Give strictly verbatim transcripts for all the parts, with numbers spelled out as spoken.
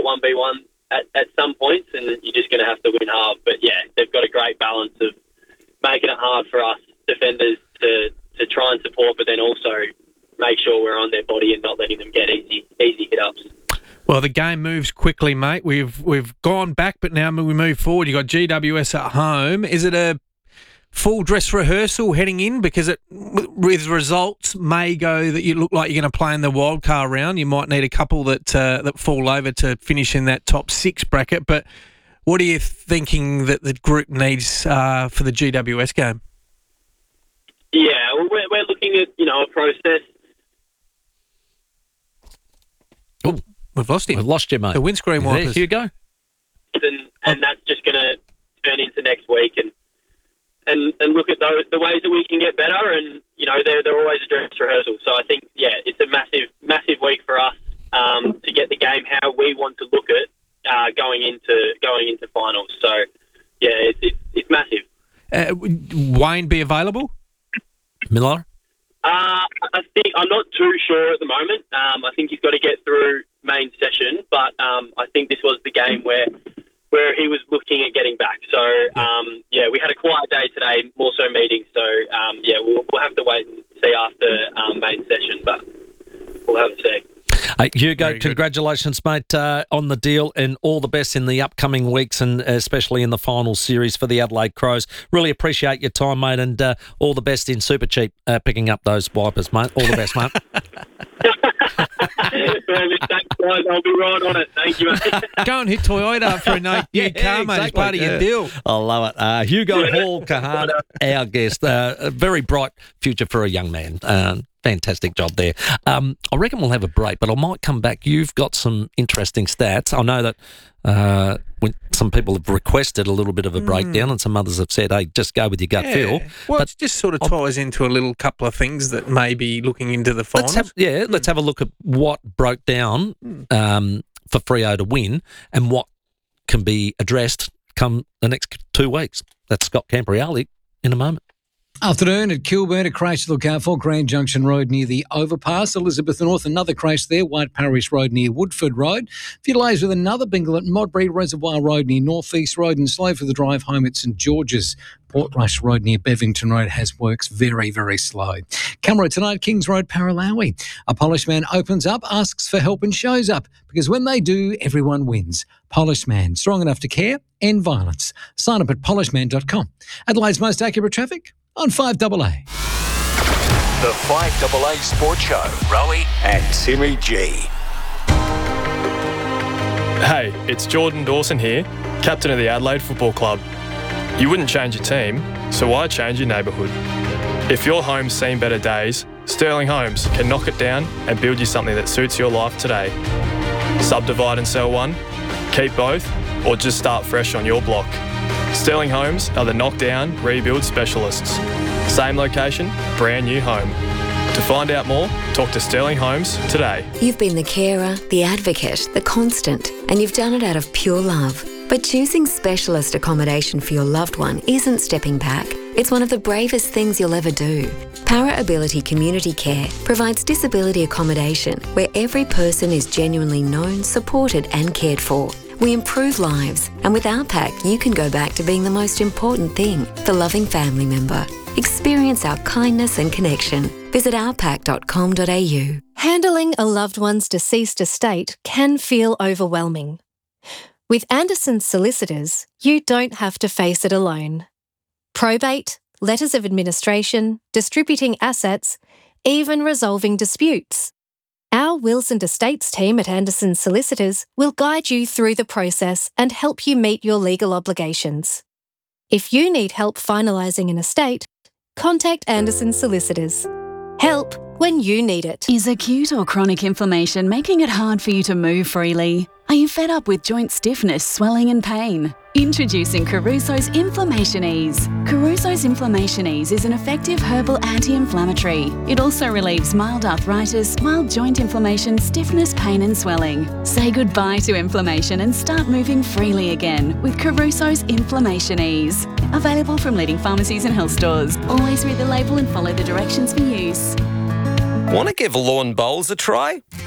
one v one at, at some points, and you're just going to have to win hard. But, yeah, they've got a great balance of making it hard for us defenders to, to try and support, but then also make sure we're on their body and not letting them get easy easy hit-ups. Well, the game moves quickly, mate. We've we've gone back, but now we move forward. You've got G W S at home. Is it a full dress rehearsal heading in? Because it, with results may go that you look like you're going to play in the wild card round. You might need a couple that uh, that fall over to finish in that top six bracket. But what are you thinking that the group needs uh, for the G W S game? Yeah, well, we're, we're looking at, you know, a process. Oh, we've lost him. We've lost you, mate. The windscreen wipers. Here you go. And, and that's just going to turn into next week and and, and look at those, the ways that we can get better. And, you know, they're, they're always a dress rehearsal. So I think, yeah, it's a massive, massive week for us um, to get the game how we want to look at uh, going into going into finals. So, yeah, it's, it's, it's massive. Uh, Wayne be available? Miller? Uh, I think I'm not too sure at the moment. Um, I think he's got to get through main session, but um, I think this was the game where where he was looking at getting back. So um, yeah, we had a quiet day today, more so meetings. So um, yeah, we'll, we'll have to wait and see after um, main session, but we'll have to see. Hey, Hugo, congratulations, mate, uh, on the deal, and all the best in the upcoming weeks, and especially in the final series for the Adelaide Crows. Really appreciate your time, mate, and uh, all the best in Super Cheap uh, picking up those wipers, mate. All the best, mate. Thanks, guys. I'll be right on it. Thank you, mate. Go and hit Toyota for a new yeah, car, mate. It's part of your deal. I love it. Uh, Hugo Hall Kahana, our guest. Uh, a very bright future for a young man. Uh, Fantastic job there. Um, I reckon we'll have a break, but I might come back. You've got some interesting stats. I know that uh, when some people have requested a little bit of a breakdown, mm. and some others have said, hey, just go with your gut yeah. feel. Well, but it just sort of ties I'll, into a little couple of things that may be looking into the finals. Let's have, yeah, mm. let's have a look at what broke down um, for Freo to win and what can be addressed come the next two weeks. That's Scott Campriali in a moment. Afternoon at Kilburn, a crash to look out for. Grand Junction Road near the overpass. Elizabeth North, another crash there. White Parish Road near Woodford Road. A few delays with another bingle at Modbury Reservoir Road near North East Road, and slow for the drive home at St George's. Portrush Road near Bevington Road has works very, very slow. Camera tonight, Kings Road, Paralawi. A Polish man opens up, asks for help and shows up, because when they do, everyone wins. Polish man, strong enough to care, end violence. Sign up at polish man dot com. Adelaide's most accurate traffic on five A A. The five A A Sports Show. Rowie and Timmy G. Hey, it's Jordan Dawson here, captain of the Adelaide Football Club. You wouldn't change your team, so why change your neighbourhood? If your home's seen better days, Sterling Homes can knock it down and build you something that suits your life today. Subdivide and sell one, keep both, or just start fresh on your block. Sterling Homes are the knockdown, rebuild specialists. Same location, brand new home. To find out more, talk to Sterling Homes today. You've been the carer, the advocate, the constant, and you've done it out of pure love. But choosing specialist accommodation for your loved one isn't stepping back. It's one of the bravest things you'll ever do. Para Ability Community Care provides disability accommodation where every person is genuinely known, supported and cared for. We improve lives, and with our pack, you can go back to being the most important thing, the loving family member. Experience our kindness and connection. Visit our pack dot com dot a u. Handling a loved one's deceased estate can feel overwhelming. With Anderson's Solicitors, you don't have to face it alone. Probate, letters of administration, distributing assets, even resolving disputes. Our wills and estates team at Anderson's Solicitors will guide you through the process and help you meet your legal obligations. If you need help finalising an estate, contact Anderson's Solicitors. Help when you need it. Is acute or chronic inflammation making it hard for you to move freely? Are you fed up with joint stiffness, swelling and pain? Introducing Caruso's Inflammation Ease. Caruso's Inflammation Ease is an effective herbal anti-inflammatory. It also relieves mild arthritis, mild joint inflammation, stiffness, pain and swelling. Say goodbye to inflammation and start moving freely again with Caruso's Inflammation Ease. Available from leading pharmacies and health stores. Always read the label and follow the directions for use. Want to give lawn bowls a try?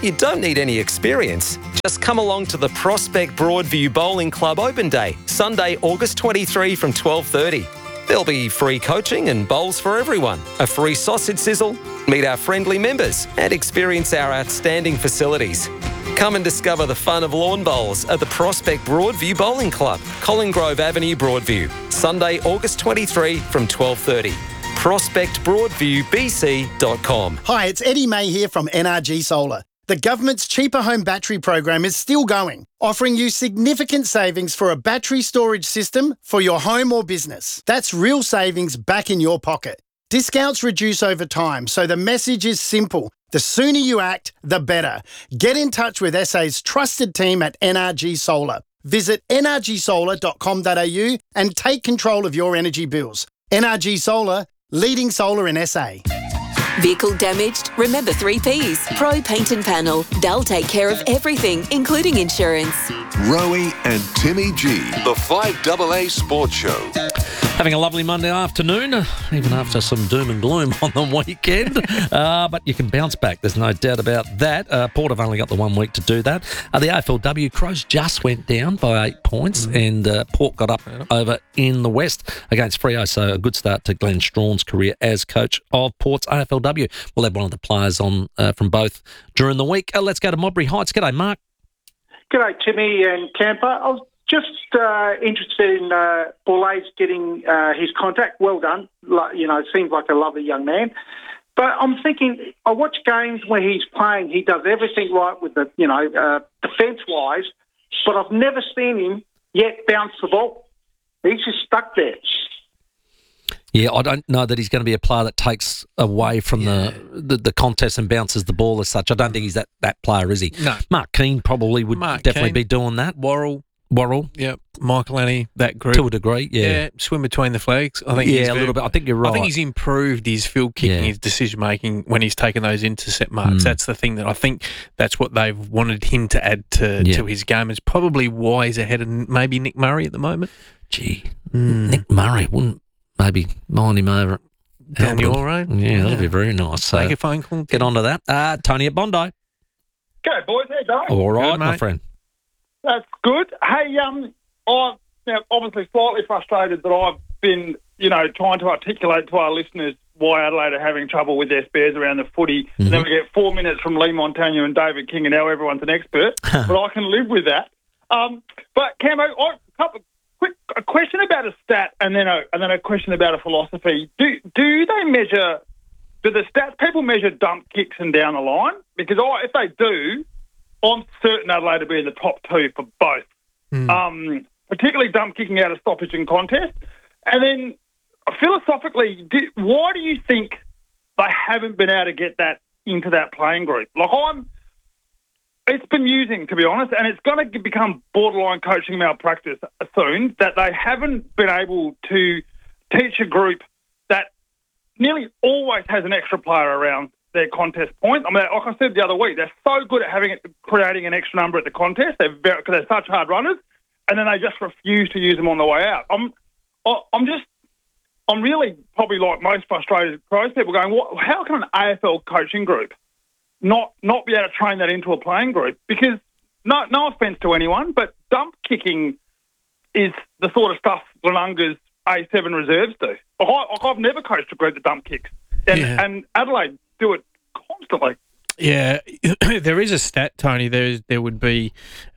you don't need any experience. Just come along to the Prospect Broadview Bowling Club Open Day, Sunday, August twenty-third from twelve thirty. There'll be free coaching and bowls for everyone, a free sausage sizzle, meet our friendly members and experience our outstanding facilities. Come and discover the fun of lawn bowls at the Prospect Broadview Bowling Club, Colin Grove Avenue, Broadview, Sunday, August twenty-third from twelve thirty. prospect broadview b c dot com. Hi, it's Eddie May here from N R G Solar. The government's Cheaper Home Battery program is still going, offering you significant savings for a battery storage system for your home or business. That's real savings back in your pocket. Discounts reduce over time, so the message is simple. The sooner you act, the better. Get in touch with S A's trusted team at N R G Solar. Visit n r g solar dot com dot a u and take control of your energy bills. N R G Solar, leading solar in S A. Vehicle damaged? Remember three Ps. Pro Paint and Panel. They'll take care of everything, including insurance. Rowie and Timmy G, the five A A Sports Show. Having a lovely Monday afternoon, uh, even after some doom and gloom on the weekend. uh, but you can bounce back, there's no doubt about that. Uh, Port have only got the one week to do that. Uh, the A F L W Crows just went down by eight points mm. and uh, Port got up over in the West against Freo. So a good start to Glenn Strawn's career as coach of Port's A F L W. We'll have one of the players on uh, from both during the week. Uh, let's go to Modbury Heights. G'day, Mark. G'day, Timmy and Camper. I was just uh, interested in uh, Boulais getting uh, his contract. Well done. Like, you know, seems like a lovely young man. But I'm thinking, I watch games where he's playing. He does everything right with the, you know, uh, defence-wise. But I've never seen him yet bounce the ball. He's just stuck there. Yeah, I don't know that he's going to be a player that takes away from yeah. the, the the contest and bounces the ball as such. I don't think he's that, that player, is he? No. Mark Keane probably would Mark definitely Keane, be doing that. Worrell. Worrell. Yep. Michael Annie, that group. To a degree, yeah. Yeah, swim between the flags. I think yeah, he's a very, little bit. I think you're right. I think he's improved his field kicking, Yeah. his decision-making when he's taken those intercept marks. Mm. That's the thing that I think that's what they've wanted him to add to, Yeah. to his game. It's probably why he's ahead of maybe Nick Murray at the moment. Gee, Mm. Nick Murray wouldn't maybe mind him over at Down Melbourne. your road? Yeah, that'd Yeah. be very nice. So Make a phone call. get on to that. Uh, Tony at Bondi. Go, boys. How you going? All right, Good, my mate. friend. That's good. Hey, um, I'm now obviously slightly frustrated that I've been, you know, trying to articulate to our listeners why Adelaide are having trouble with their spares around the footy. Mm-hmm. And then we get four minutes from Lee Montagna and David King, and now everyone's an expert. But I can live with that. Um, but Camo, I, a couple, quick a question about a stat, and then a and then a question about a philosophy. Do do they measure? Do the stats people measure dump kicks and down the line? Because I, if they do, I'm certain Adelaide will be in the top two for both. Mm. Um, particularly dump kicking out of stoppage and contest. And then philosophically, do, why do you think they haven't been able to get that into that playing group? Like I'm, it's bemusing to be honest, and it's going to become borderline coaching malpractice soon that they haven't been able to teach a group that nearly always has an extra player around their contest point. I mean, like I said the other week, they're so good at having it, creating an extra number at the contest. They're very, because they're such hard runners, and then they just refuse to use them on the way out. I'm, I'm just, I'm really probably like most frustrated Crows people going, what, how can an A F L coaching group not not be able to train that into a playing group? Because no, no offence to anyone, but dump kicking is the sort of stuff Glenunga's A seven reserves do. Like I, I've never coached a group that dump kicks, and, Yeah. and Adelaide do it constantly. Yeah, there is a stat, Tony. There there would be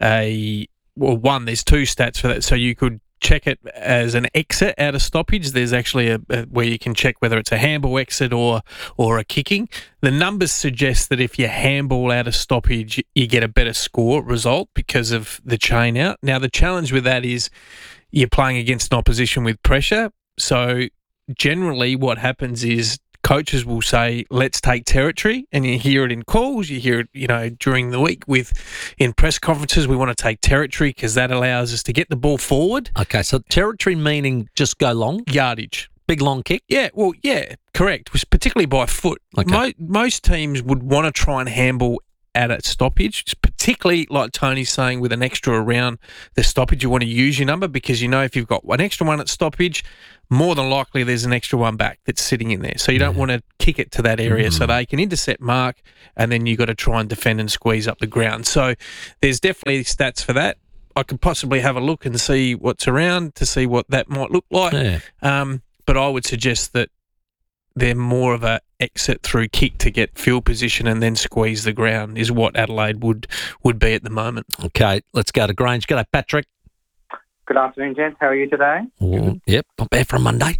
a well, one. There's two stats for that, so you could check it as an exit out of stoppage. There's actually a, a where you can check whether it's a handball exit or or a kicking. The numbers suggest that if you handball out of stoppage, you get a better score result because of the chain out. Now the challenge with that is you're playing against an opposition with pressure, so generally what happens is coaches will say, let's take territory, and you hear it in calls, you hear it, you know, during the week with in press conferences, we want to take territory because that allows us to get the ball forward. Okay, so territory meaning just go long? Yardage. Big long kick? Yeah, well, yeah, correct, was particularly by foot. Okay. Mo- most teams would want to try and handball at a stoppage, particularly like Tony's saying with an extra around the stoppage, you want to use your number because you know if you've got an extra one at stoppage, more than likely there's an extra one back that's sitting in there. So you don't want to kick it to that area Mm. so they can intercept mark and then you've got to try and defend and squeeze up the ground. So there's definitely stats for that. I could possibly have a look and see what's around to see what that might look like. Yeah. Um, but I would suggest that they're more of a exit through kick to get field position and then squeeze the ground is what Adelaide would would be at the moment. Okay, let's go to Grange. G'day, Patrick. Good afternoon, gents. How are you today? Oh, yep, not bad for a Monday.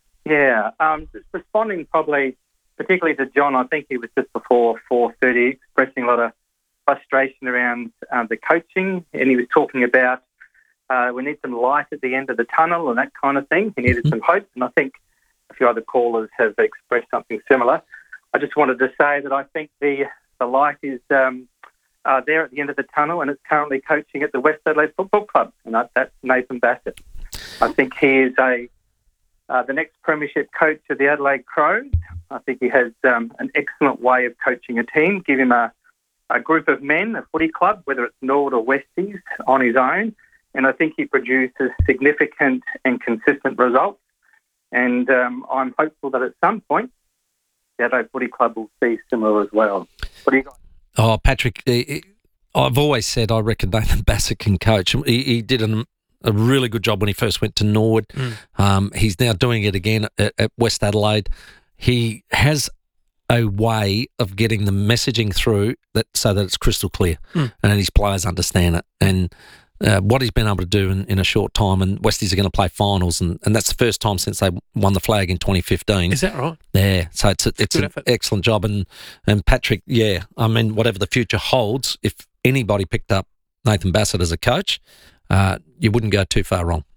Yeah, um, just responding probably, particularly to John, I think he was just before four thirty expressing a lot of frustration around uh, the coaching, and he was talking about uh, we need some light at the end of the tunnel and that kind of thing. He needed some hope, and I think a few other callers have expressed something similar. I just wanted to say that I think the, the light is um, uh, there at the end of the tunnel, and it's currently coaching at the West Adelaide Football Club, and that, that's Nathan Bassett. I think he is a uh, the next premiership coach of the Adelaide Crows. I think he has um, an excellent way of coaching a team. Give him a, a group of men, a footy club, whether it's Nord or Westies, on his own, and I think he produces significant and consistent results. And um, I'm hopeful that at some point the Adelaide Footy Club will see similar as well. What do you got? Oh, Patrick, eh, I've always said I reckon Nathan Bassett can coach. He, he did an, a really good job when he first went to Norwood. Mm. Um, he's now doing it again at, at West Adelaide. He has a way of getting the messaging through that so that it's crystal clear Mm. and his players understand it. And Uh, what he's been able to do in, in a short time, and Westies are going to play finals, and, and that's the first time since they won the flag in twenty fifteen. Is that right? Yeah, so it's a, it's Good an effort. excellent job, and and Patrick, yeah, I mean, whatever the future holds, if anybody picked up Nathan Bassett as a coach, uh, you wouldn't go too far wrong.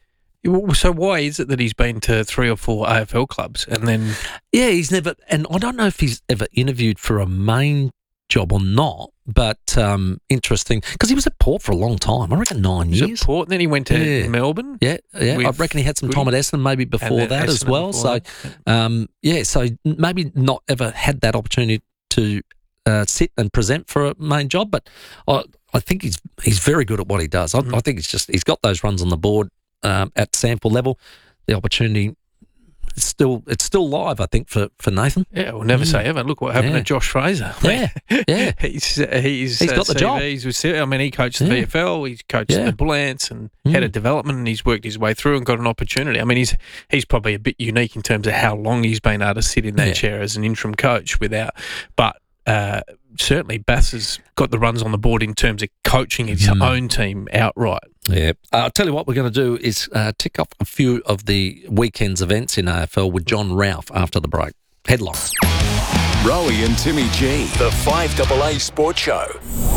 So why is it that he's been to three or four A F L clubs and then? Yeah, he's never, and I don't know if he's ever interviewed for a main job or not, but um, interesting because he was at Port for a long time. I reckon nine He was years. at Port, and then he went to Yeah. Melbourne. Yeah, yeah. I with reckon he had some time at Goody. Essendon maybe before then that as Essendon well. before So, um, yeah, so maybe not ever had that opportunity to uh, sit and present for a main job, but I, I think he's he's very good at what he does. I, Mm-hmm. I think it's just he's got those runs on the board um, at sample level. The opportunity is still it's still live, I think, for, for Nathan. Yeah, we'll never Mm. say ever. Look what happened Yeah. to Josh Fraser. Yeah, yeah. he's uh, he's, He's uh, got the job. C Vs with, I mean, he coached the Yeah. V F L, he's coached Yeah. the Bull Ants and Mm. head of development, and he's worked his way through and got an opportunity. I mean, he's he's probably a bit unique in terms of how long he's been able to sit in that Yeah. chair as an interim coach without, but uh, certainly Bass has got the runs on the board in terms of coaching his Mm. own team outright. Yeah. Uh, I'll tell you what we're going to do is uh, tick off a few of the weekend's events in A F L with John Ralph after the break. Headlines. Rowie and Timmy G, the five A A Sports Show.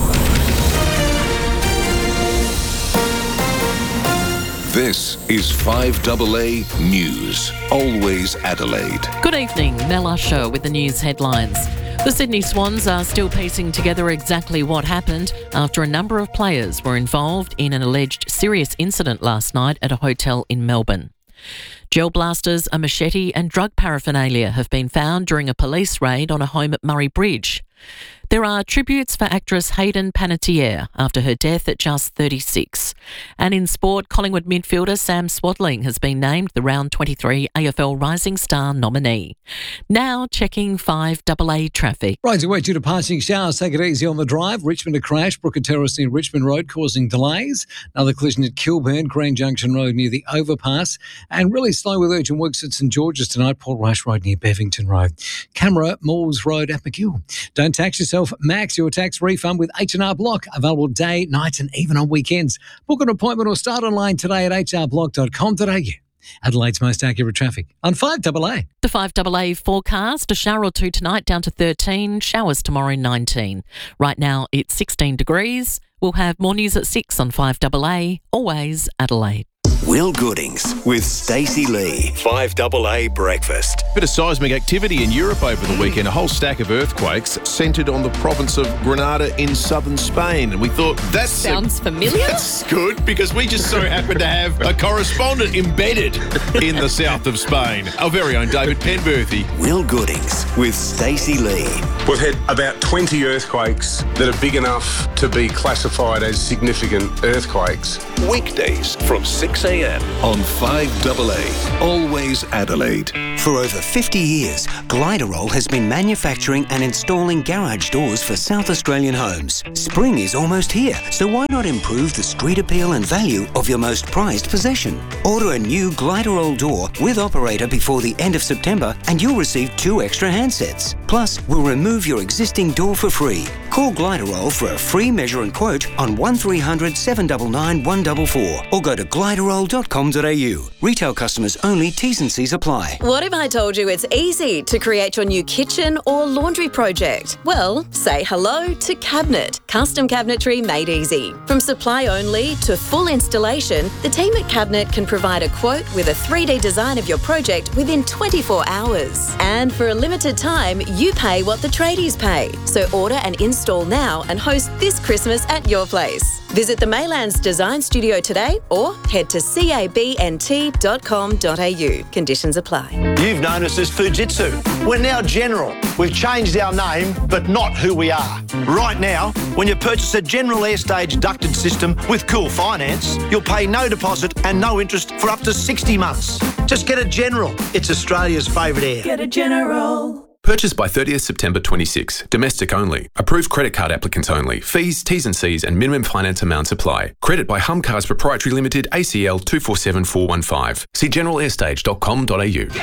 This is five A A News. Always Adelaide. Good evening, Mel Usher with the news headlines. The Sydney Swans are still piecing together exactly what happened after a number of players were involved in an alleged serious incident last night at a hotel in Melbourne. Gel blasters, a machete and drug paraphernalia have been found during a police raid on a home at Murray Bridge. There are tributes for actress Hayden Panettiere after her death at just thirty-six. And in sport, Collingwood midfielder Sam Swadling has been named the round twenty-three A F L Rising Star nominee. Now checking five A A traffic. Roads away due to passing showers. Take it easy on the drive. Richmond to crash. Brooker Terrace near Richmond Road causing delays. Another collision at Kilburn, Green Junction Road near the overpass. And really slow with urgent works at St George's tonight, Port Rush Road near Bevington Road. Camera, Moores Road at McGill. Don't tax yourself. Max your tax refund with H and R Block. Available day, night and even on weekends. Book an appointment or start online today at h r block dot com dot a u. Adelaide's most accurate traffic on five A A. The five A A forecast, a shower or two tonight down to thirteen, showers tomorrow nineteen. Right now it's sixteen degrees. We'll have more news at six on five A A, always Adelaide. Will Goodings with Stacey Lee. five double A Breakfast. Bit of seismic activity in Europe over the weekend. A whole stack of earthquakes centred on the province of Granada in southern Spain. And we thought, that sounds familiar. That's good, because we just so happen to have a correspondent embedded in the south of Spain. Our very own David Penberthy. Will Goodings with Stacey Lee. We've had about twenty earthquakes that are big enough to be classified as significant earthquakes. Weekdays from six a.m. on five double A. Always Adelaide. For over fifty years, Gliderol has been manufacturing and installing garage doors for South Australian homes. Spring is almost here, so why not improve the street appeal and value of your most prized possession? Order a new Gliderol door with operator before the end of September and you'll receive two extra handsets. Plus, we'll remove your existing door for free. Call Gliderol for a free measure and quote on one three hundred, seven nine nine, one four four or go to gliderol dot com dot a u. Retail customers only, T's and C's apply. What if I told you it's easy to create your new kitchen or laundry project? Well, say hello to Cabinet. Custom cabinetry made easy. From supply only to full installation, the team at Cabinet can provide a quote with a three D design of your project within twenty-four hours. And for a limited time, you pay what the tradies pay. So order and install now and host this Christmas at your place. Visit the Maylands Design Studio today or head to cabnt dot com dot a u. Conditions apply. You've known us as Fujitsu. We're now General. We've changed our name, but not who we are. Right now, when you purchase a General Airstage ducted system with Cool Finance, you'll pay no deposit and no interest for up to sixty months. Just get a General. It's Australia's favourite air. Get a General. Purchase by thirtieth September twenty-six. Domestic only. Approved credit card applicants only. Fees, T's and C's and minimum finance amounts apply. Credit by Humcars Proprietary Limited, A C L two four seven four one five. See general airstage dot com dot a u.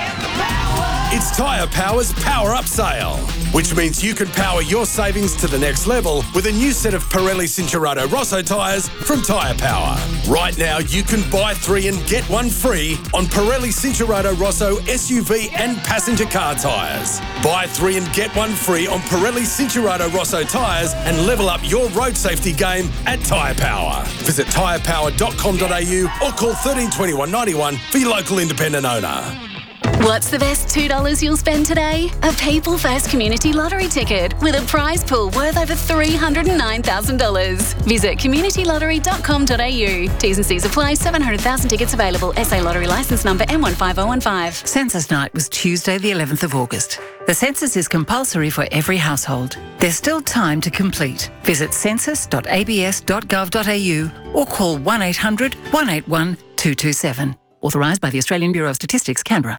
It's Tyre Power's Power Up Sale, which means you can power your savings to the next level with a new set of Pirelli Cincherato Rosso tyres from Tyre Power. Right now, you can buy three and get one free on Pirelli Cincherato Rosso S U V and passenger car tyres. Buy three and get one free on Pirelli Cincherato Rosso tyres and level up your road safety game at Tyre Power. Visit tyre power dot com dot a u or call one three two one, nine one for your local independent owner. What's the best two dollars you'll spend today? A People First Community Lottery ticket with a prize pool worth over three hundred nine thousand dollars. Visit community lottery dot com dot a u. T's and C's apply. seven hundred thousand tickets available. S A Lottery licence number M one five zero one five. Census night was Tuesday the eleventh of August. The census is compulsory for every household. There's still time to complete. Visit census dot a b s dot gov dot a u or call one eight hundred, one eight one, two two seven. Authorised by the Australian Bureau of Statistics, Canberra.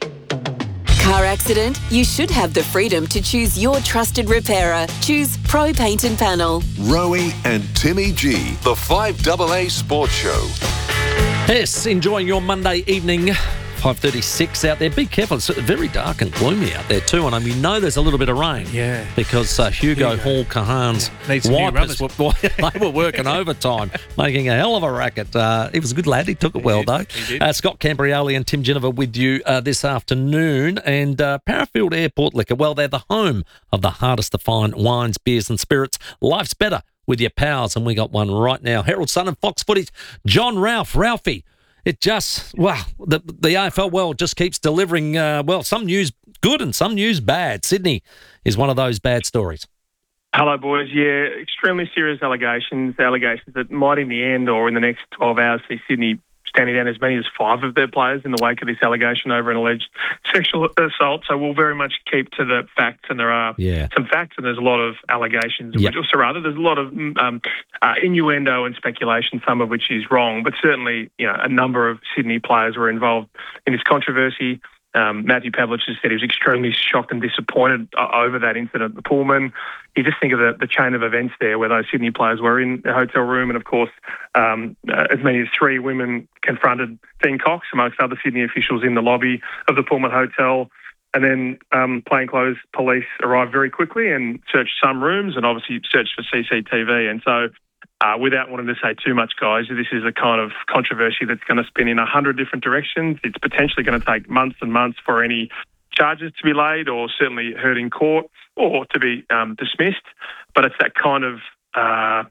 Car accident? You should have the freedom to choose your trusted repairer. Choose Pro Paint and Panel. Rowie and Timmy G, the five double A Sports Show. Yes, enjoying your Monday evening. five thirty-six out there. Be careful. It's very dark and gloomy out there too. And I mean, know there's a little bit of rain. Yeah. Because uh, Hugo, Hugo Hall Kahan's yeah. Needs some new wipers, were, they were working overtime, making a hell of a racket. Uh, he was a good lad. He took it well, though. He did. Uh, Scott Cambrioli and Tim Geneva with you uh, this afternoon. And uh, Parafield Airport Liquor, well, they're the home of the hardest to find wines, beers and spirits. Life's better with your pals. And we got one right now. Herald Sun and Fox Footage, John Ralph, Ralphie. It just, well, the, the A F L world just keeps delivering, uh, well, some news good and some news bad. Sydney is one of those bad stories. Hello, boys. Yeah, extremely serious allegations, allegations that might in the end or in the next twelve hours see Sydney standing down as many as five of their players in the wake of this allegation over an alleged sexual assault. So we'll very much keep to the facts, and there are yeah. some facts and there's a lot of allegations, yep. which, or rather, there's a lot of um, uh, innuendo and speculation, some of which is wrong, but certainly, you know, a number of Sydney players were involved in this controversy. Um, Matthew Pavlich has said he was extremely shocked and disappointed uh, over that incident at the Pullman. You just think of the, the chain of events there where those Sydney players were in the hotel room, and of course um, uh, as many as three women confronted Dean Cox, amongst other Sydney officials, in the lobby of the Pullman Hotel. And then um, plainclothes police arrived very quickly and searched some rooms and obviously searched for C C T V. And so Uh, without wanting to say too much, guys, this is a kind of controversy that's going to spin in a hundred different directions. It's potentially going to take months and months for any charges to be laid or certainly heard in court or to be um, dismissed. But it's that kind of uh,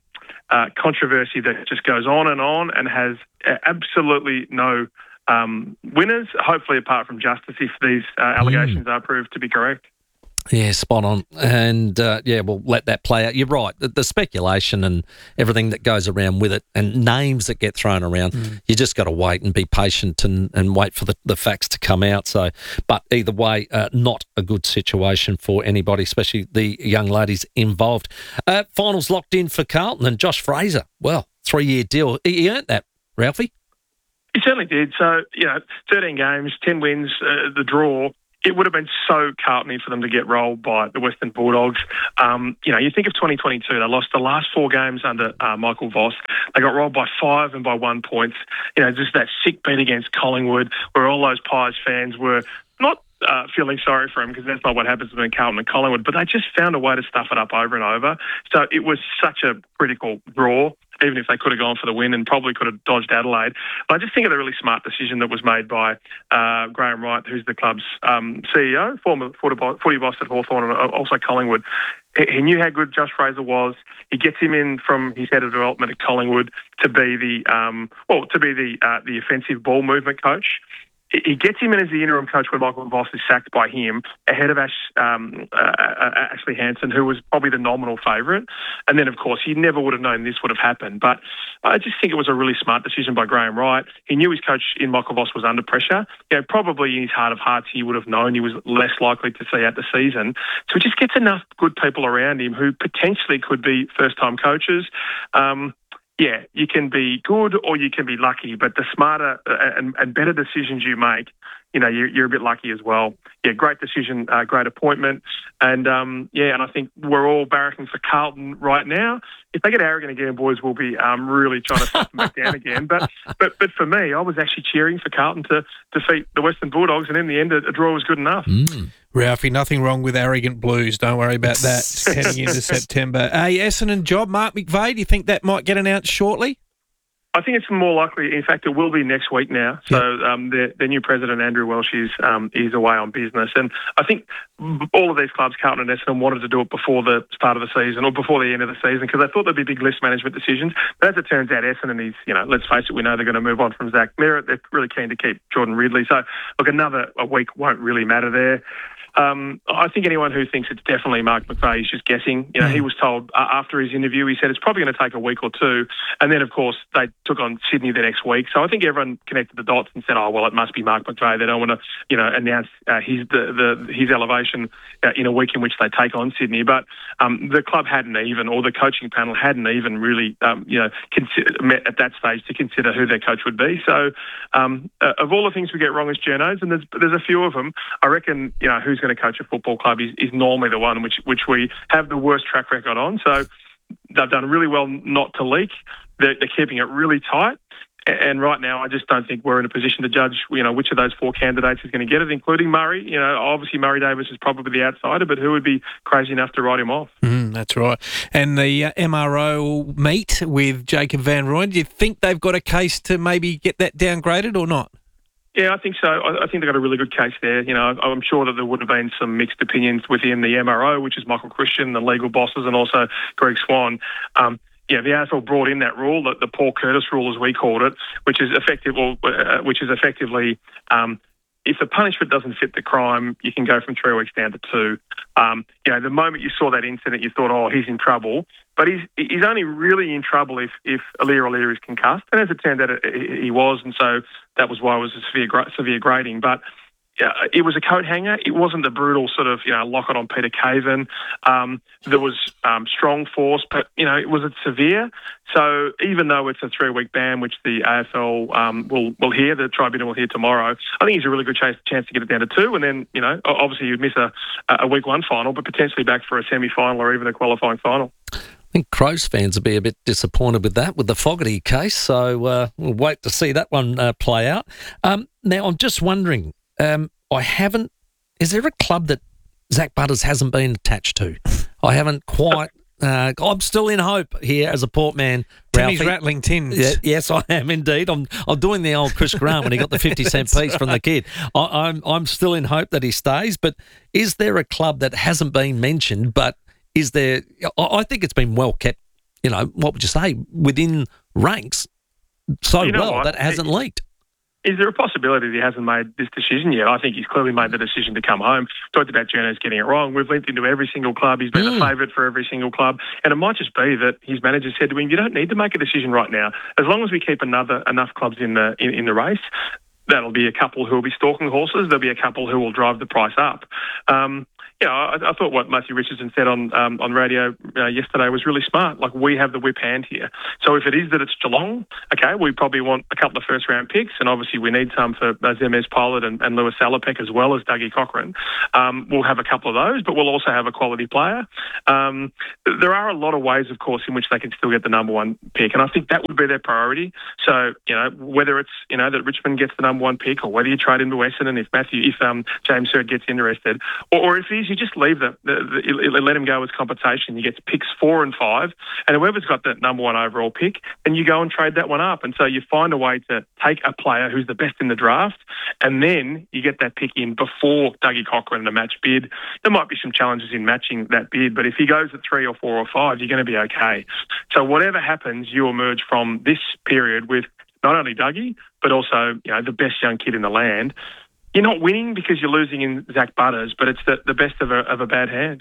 uh, controversy that just goes on and on and has absolutely no um, winners, hopefully apart from justice, if these uh, allegations mm. are proved to be correct. Yeah, spot on. And, uh, yeah, we'll let that play out. You're right. The, the speculation and everything that goes around with it and names that get thrown around, mm. you just got to wait and be patient and, and wait for the, the facts to come out. So, but either way, uh, not a good situation for anybody, especially the young ladies involved. Uh, finals locked in for Carlton and Josh Fraser. Well, three-year deal. He earned that, Ralphie. He certainly did. So, you know, thirteen games, ten wins, uh, the draw. It would have been so Carlton for them to get rolled by the Western Bulldogs. Um, you know, you think of twenty twenty-two, they lost the last four games under uh, Michael Voss. They got rolled by five and by one points. You know, just that sick beat against Collingwood where all those Pies fans were not uh, feeling sorry for him because that's not what happens between Carlton and Collingwood, but they just found a way to stuff it up over and over. So it was such a critical draw, even if they could have gone for the win and probably could have dodged Adelaide. But I just think of the really smart decision that was made by uh, Graham Wright, who's the club's um, C E O, former footy boss at Hawthorn and also Collingwood. He knew how good Josh Fraser was. He gets him in from his head of development at Collingwood to be the um, well, to be the uh, the offensive ball movement coach. He gets him in as the interim coach when Michael Voss is sacked by him, ahead of Ash, um, uh, Ashley Hansen, who was probably the nominal favourite. And then, of course, he never would have known this would have happened. But I just think it was a really smart decision by Graham Wright. He knew his coach in Michael Voss was under pressure. You know, probably in his heart of hearts, he would have known he was less likely to see out the season. So he just gets enough good people around him who potentially could be first-time coaches. Um, Yeah, you can be good or you can be lucky, but the smarter and, and better decisions you make, you know, you're, you're a bit lucky as well. Yeah, great decision, uh, great appointment. And, um, yeah, and I think we're all barracking for Carlton right now. If they get arrogant again, boys, we'll be um, really trying to stop them back down again. But but but for me, I was actually cheering for Carlton to defeat the Western Bulldogs, and in the end, a, a draw was good enough. Mm. Ralphie, nothing wrong with arrogant blues. Don't worry about that heading into September. Hey, Essendon job, Mark McVeigh, do you think that might get announced shortly? I think it's more likely. In fact, it will be next week now. So um, the, the new president, Andrew Welsh, is um, is away on business, and I think all of these clubs, Carlton and Essendon, wanted to do it before the start of the season or before the end of the season because they thought there'd be big list management decisions. But as it turns out, Essendon is, you know, let's face it, we know they're going to move on from Zach Merritt. They're really keen to keep Jordan Ridley. So look, another a week won't really matter there. Um, I think anyone who thinks it's definitely Mark McVeigh is just guessing. You know, mm. he was told uh, after his interview, he said it's probably going to take a week or two. And then, of course, they took on Sydney the next week. So I think everyone connected the dots and said, oh, well, it must be Mark McVeigh. They don't want to, you know, announce uh, his the, the his elevation uh, in a week in which they take on Sydney. But um, the club hadn't even, or the coaching panel hadn't even really, um, you know, consider, met at that stage to consider who their coach would be. So um, uh, of all the things we get wrong as journos, and there's, there's a few of them, I reckon, you know, who's going to coach a football club is, is normally the one which which we have the worst track record on. So they've done really well not to leak. They're, they're keeping it really tight. And right now, I just don't think we're in a position to judge, you know, which of those four candidates is going to get it, including Murray. You know, obviously Murray Davis is probably the outsider, but who would be crazy enough to write him off? Mm, that's right. And the uh, M R O meet with Jacob Van Rooyen, do you think they've got a case to maybe get that downgraded or not? Yeah, I think so. I, I think they've got a really good case there. You know, I'm sure that there would have been some mixed opinions within the M R O, which is Michael Christian, the legal bosses, and also Greg Swan. Um, yeah, the A F L brought in that rule, the, the Paul Curtis rule, as we called it, which is effective, or, uh, which is effectively, um, if the punishment doesn't fit the crime, you can go from three weeks down to two. Um, you know, the moment you saw that incident, you thought, oh, he's in trouble. But he's he's only really in trouble if if Aliir Aliir is concussed, and as it turned out, it, he was, and so that was why it was a severe severe grading. But uh, it was a coat hanger. It wasn't the brutal sort of, you know, lock it on Peter Caven. Um, there was um, strong force, but you know, was it severe? So even though it's a three week ban, which the A F L um, will will hear, the tribunal will hear tomorrow, I think he's a really good chance chance to get it down to two, and then, you know, obviously you'd miss a a week one final, but potentially back for a semi final or even a qualifying final. I think Crows fans will be a bit disappointed with that, with the Fogarty case. So uh, we'll wait to see that one uh, play out. Um, now, I'm just wondering, um, I haven't, is there a club that Zach Butters hasn't been attached to? I haven't quite, uh, I'm still in hope here as a Port man. Timmy's rattling tins. Yeah, yes, I am indeed. I'm I'm doing the old Chris Graham when he got the fifty cent piece right. from the kid. I, I'm I'm still in hope that he stays, but is there a club that hasn't been mentioned, but is there, I think it's been well kept you know, what would you say, within ranks so You know well what? that it hasn't leaked. Is there a possibility that he hasn't made this decision yet? I think he's clearly made the decision to come home. Talked about Journo's getting it wrong. We've linked into every single club. He's been Mm. a favourite for every single club. And it might just be that his manager said to him, you don't need to make a decision right now. As long as we keep another enough clubs in the in, in the race, that'll be a couple who will be stalking horses. There'll be a couple who will drive the price up. Um, you know, I, I thought what Matthew Richardson said on um, on radio uh, yesterday was really smart. Like, we have the whip hand here. So if it is that it's Geelong, okay, we probably want a couple of first round picks, and obviously we need some for uh, Zemez Pilot and, and Lewis Salopek as well as Dougie Cochran. Um, we'll have a couple of those, but we'll also have a quality player. Um, there are a lot of ways, of course, in which they can still get the number one pick, and I think that would be their priority. So, you know, whether it's, you know, that Richmond gets the number one pick, or whether you trade him to Essendon if Matthew, if um, James Hird gets interested, or, or if he's you just leave the, the, the let him go as compensation. You get picks four and five, and whoever's got that number one overall pick, then you go and trade that one up. And so you find a way to take a player who's the best in the draft, and then you get that pick in before Dougie Cochran in a match bid. There might be some challenges in matching that bid, but if he goes at three or four or five, you're going to be okay. So whatever happens, you emerge from this period with not only Dougie, but also, you know, the best young kid in the land. You're not winning because you're losing in Zach Butters, but it's the, the best of a, of a bad hand.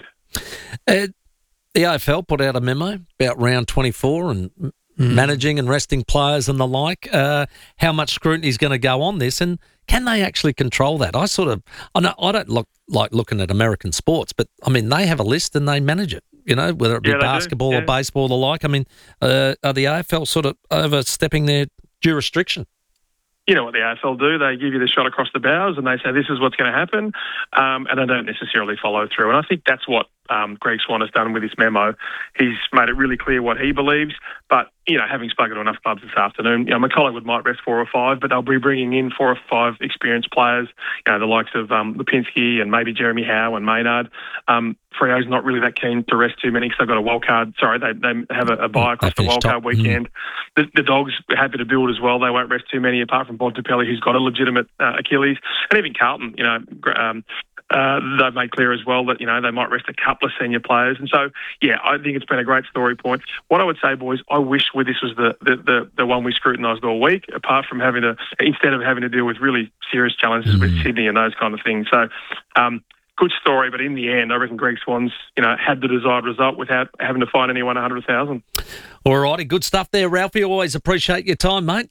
Uh, the A F L put out a memo about round twenty-four and mm. managing and resting players and the like. Uh, how much scrutiny is going to go on this, and can they actually control that? I sort of, I, know, I don't look like looking at American sports, but I mean, they have a list and they manage it, you know, whether it be Yeah, they do. basketball Yeah. or baseball or the like. I mean, uh, are the A F L sort of overstepping their jurisdiction? You know what the A F L do? They give you the shot across the bows and they say, this is what's going to happen, um, and they don't necessarily follow through. And I think that's what um, Greg Swan has done with his memo. He's made it really clear what he believes, but, you know, having spoken to enough clubs this afternoon, you know, McCollowood might rest four or five, but they'll be bringing in four or five experienced players, you know, the likes of um, Lipinski and maybe Jeremy Howe and Maynard. Um, Freo's not really that keen to rest too many because they've got a wild card. Sorry, they, they have a, a bye across the wild card weekend. Mm. The, the Dogs are happy to build as well. They won't rest too many apart from Bontempelli, who's got a legitimate uh, Achilles. And even Carlton, you know, um, uh, they've made clear as well that, you know, they might rest a couple of senior players. And so, yeah, I think it's been a great story point. What I would say, boys, I wish this was the, the, the, the one we scrutinised all week, apart from having to, instead of having to deal with really serious challenges mm. with Sydney and those kind of things. So, um, good story, but in the end, I reckon Greg Swan's, you know, had the desired result without having to find anyone one hundred thousand. All righty, good stuff there, Ralphie. Always appreciate your time, mate.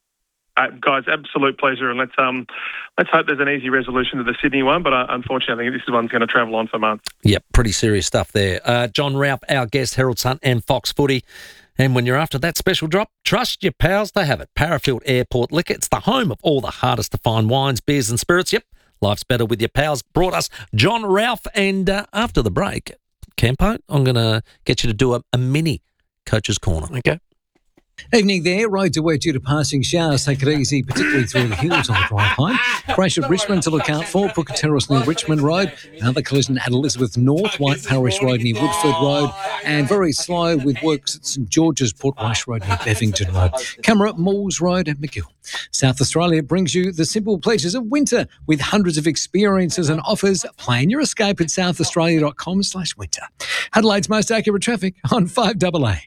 Uh, guys, absolute pleasure, and let's um, let's hope there's an easy resolution to the Sydney one. But uh, unfortunately, I think this one's going to travel on for months. Yep, pretty serious stuff there. Uh, John Ralph, our guest, Herald Sun and Fox Footy. And when you're after that special drop, trust your pals to have it. Parafield Airport Liquor. It's the home of all the hardest to find wines, beers, and spirits. Yep, life's better with your pals. Brought us John Ralph, and uh, after the break, Campo, I'm going to get you to do a, a mini Coach's Corner. Okay. Evening there. Roads are wet due to passing showers. Take it easy, particularly through the hills on the drive home. Crash at Richmond to look out for. Booker Terrace near Richmond Road. Another collision at Elizabeth North. White Parish Road near Woodford Road. And very slow with works at St George's, Port Rush Road near Bevington Road. Camera, Malls Road and McGill. South Australia brings you the simple pleasures of winter with hundreds of experiences and offers. Plan your escape at southaustralia.com slash winter. Adelaide's most accurate traffic on five double A.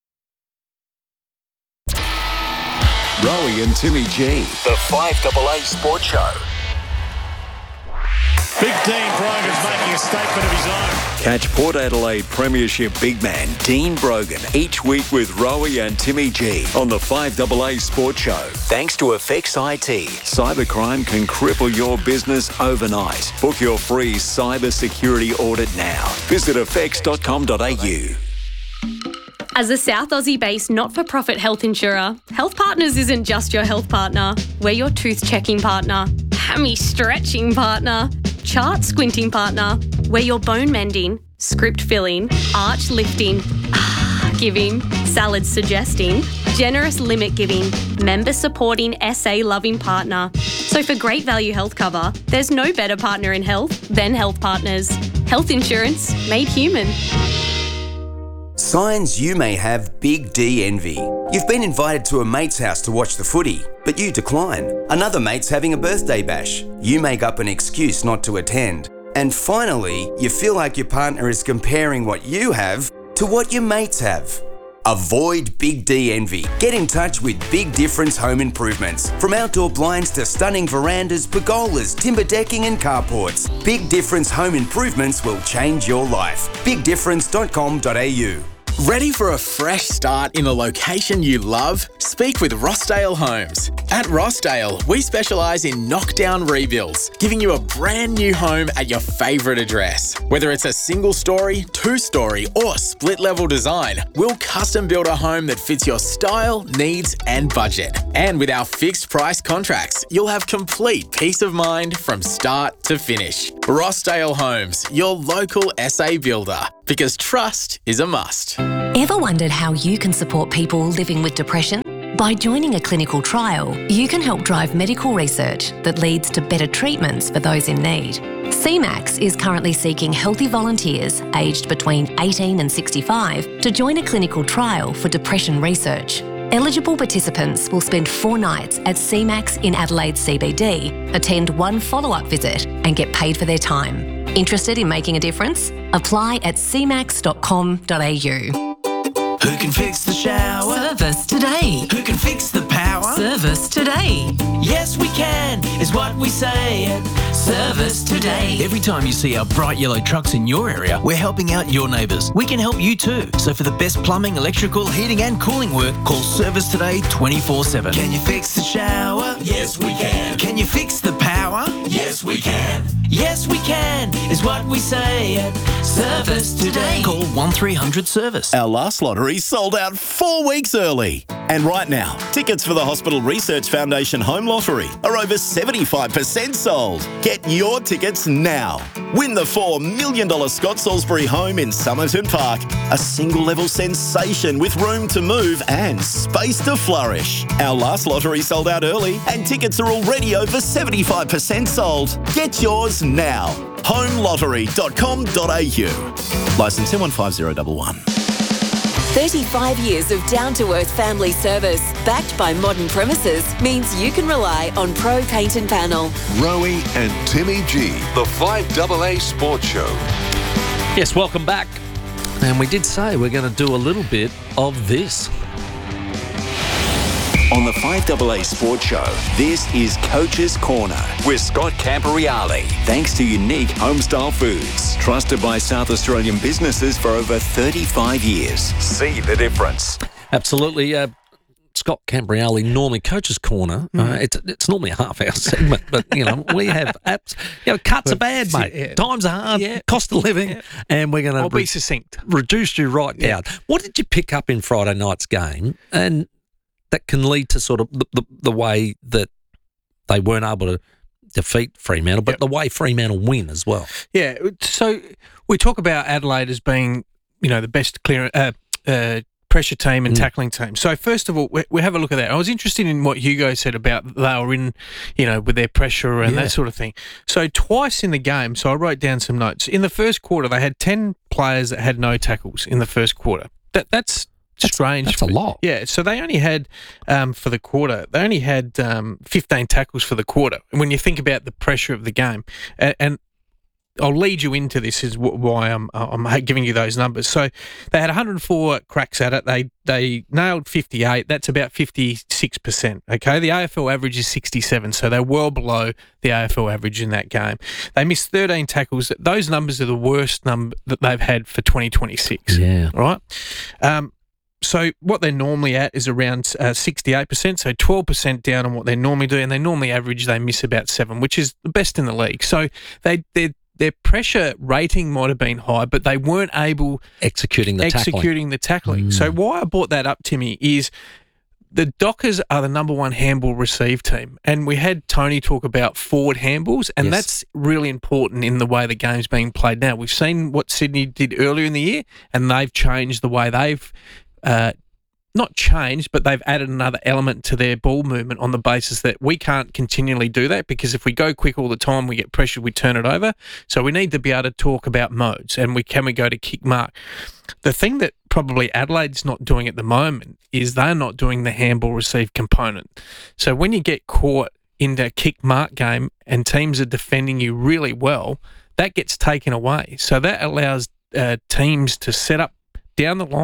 Rowie and Timmy G, the five double A Sports Show. Big Dean Brogan's making a statement of his own. Catch Port Adelaide Premiership big man Dean Brogan each week with Rowie and Timmy G on the five double A Sports Show. Thanks to Effects I T. Cybercrime can cripple your business overnight. Book your free cyber security audit now. Visit effects dot com dot a u. As a South Aussie-based not-for-profit health insurer, Health Partners isn't just your health partner. We're your tooth-checking partner, hammy-stretching partner, chart-squinting partner. We're your bone-mending, script-filling, arch-lifting, ah-giving, salad-suggesting, generous limit-giving, member-supporting, S A-loving partner. So for great value health cover, there's no better partner in health than Health Partners. Health insurance made human. Signs you may have Big D envy. You've been invited to a mate's house to watch the footy, but you decline. Another mate's having a birthday bash. You make up an excuse not to attend. And finally, you feel like your partner is comparing what you have to what your mates have. Avoid Big D envy. Get in touch with Big Difference Home Improvements. From outdoor blinds to stunning verandas, pergolas, timber decking and carports, Big Difference Home Improvements will change your life. big difference dot com dot a u. Ready for a fresh start in a location you love? Speak with Rossdale Homes. At Rossdale, we specialise in knockdown rebuilds, giving you a brand new home at your favourite address. Whether it's a single story, two story or split level design, we'll custom build a home that fits your style, needs and budget. And with our fixed price contracts, you'll have complete peace of mind from start to finish. Rossdale Homes, your local S A builder, because trust is a must. Ever wondered how you can support people living with depression? By joining a clinical trial, you can help drive medical research that leads to better treatments for those in need. C MAX is currently seeking healthy volunteers aged between eighteen and sixty-five to join a clinical trial for depression research. Eligible participants will spend four nights at C MAX in Adelaide C B D, attend one follow-up visit and get paid for their time. Interested in making a difference? Apply at c max dot com dot a u. Who can fix the shower? Service today. Who can fix the power? Service today. Yes, we can, is what we say at Service Today. Every time you see our bright yellow trucks in your area, we're helping out your neighbours. We can help you too. So for the best plumbing, electrical, heating and cooling work, call Service Today twenty-four seven. Can you fix the shower? Yes, we can. Can you fix the power? Yes, we can. Yes, we can, is what we say at Service Today. Call one three hundred service. Our last lottery sold out four weeks early. And right now, tickets for the Hospital Research Foundation Home Lottery are over seventy-five percent sold. Get your tickets now. Win the four million dollars Scott Salisbury home in Somerton Park. A single-level sensation with room to move and space to flourish. Our last lottery sold out early and tickets are already over seventy-five percent sold. Get yours now. home lottery dot com dot a u. Licence N one five zero one one. thirty-five years of down-to-earth family service, backed by modern premises, means you can rely on Pro Paint and Panel. Rowie and Timmy G, the five double A Sports Show. Yes, welcome back. And we did say we're going to do a little bit of this. On the five double A Sports Show, this is Coach's Corner with Scott Camporeale. Thanks to Unique Homestyle Foods, trusted by South Australian businesses for over thirty-five years. See the difference. Absolutely. Uh, Scott Camporeale, normally Coach's Corner. Mm. Uh, it's it's normally a half-hour segment, but, you know, we have apps. You know, cuts are bad, mate. Yeah. Times are hard, Yeah. cost of living, Yeah. and we're going I'll to be succinct. reduce you right Yeah. down. What did you pick up in Friday night's game? And that can lead to sort of the, the, the way that they weren't able to defeat Fremantle, but yep. the way Fremantle win as well. Yeah, so we talk about Adelaide as being, you know, the best clear, uh, uh, pressure team and mm. tackling team. So first of all, we, we have a look at that. I was interested in what Hugo said about they were in, you know, with their pressure and yeah. that sort of thing. So twice in the game, so I wrote down some notes. In the first quarter, they had ten players that had no tackles in the first quarter. That That's... strange. That's a lot. Yeah, so they only had, um, for the quarter, they only had um, fifteen tackles for the quarter. And when you think about the pressure of the game, and, and I'll lead you into this is w- why I'm I'm giving you those numbers. So they had one hundred four cracks at it. They they nailed fifty-eight. That's about fifty-six percent. Okay, the A F L average is sixty-seven, so they're well below the A F L average in that game. They missed thirteen tackles. Those numbers are the worst number that they've had for twenty twenty-six. Yeah. Right. Um, So what they're normally at is around uh, sixty-eight percent, so twelve percent down on what they normally do, and they normally average, they miss about seven, which is the best in the league. So they their their pressure rating might have been high, but they weren't able executing the executing tackling. the tackling. Mm. So why I brought that up, Timmy, is the Dockers are the number one handball receive team, and we had Tony talk about forward handballs, and Yes. that's really important in the way the game's being played now. We've seen what Sydney did earlier in the year, and they've changed the way they've Uh, not changed, but they've added another element to their ball movement on the basis that we can't continually do that, because if we go quick all the time, we get pressured, we turn it over. So we need to be able to talk about modes, and we can we go to kick mark. The thing that probably Adelaide's not doing at the moment is they're not doing the handball receive component. So when you get caught in the kick mark game and teams are defending you really well, that gets taken away. So that allows uh, teams to set up down the line,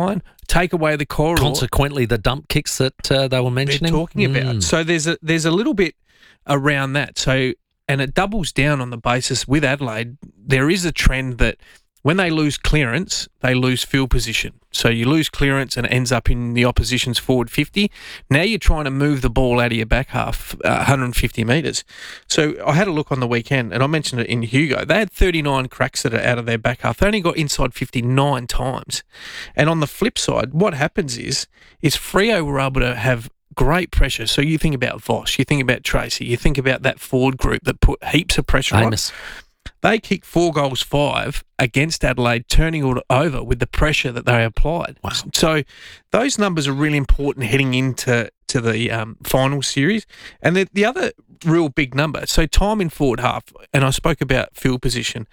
take away the corridor. Consequently, the dump kicks that uh, they were mentioning. They're talking about. Mm. So there's a there's a little bit around that. So and it doubles down on the basis with Adelaide. There is a trend that when they lose clearance, they lose field position. So you lose clearance and it ends up in the opposition's forward fifty. Now you're trying to move the ball out of your back half, uh, one hundred fifty metres. So I had a look on the weekend, and I mentioned it in Hugo. They had thirty-nine cracks that are out of their back half. They only got inside fifty-nine times. And on the flip side, what happens is, is Freo were able to have great pressure. So you think about Voss, you think about Tracy, you think about that forward group that put heaps of pressure Amos. on. They kicked four goals five against Adelaide, turning it over with the pressure that they applied. Wow. So those numbers are really important heading into to the um, final series. And the, the other real big number, so time in forward half, and I spoke about field position.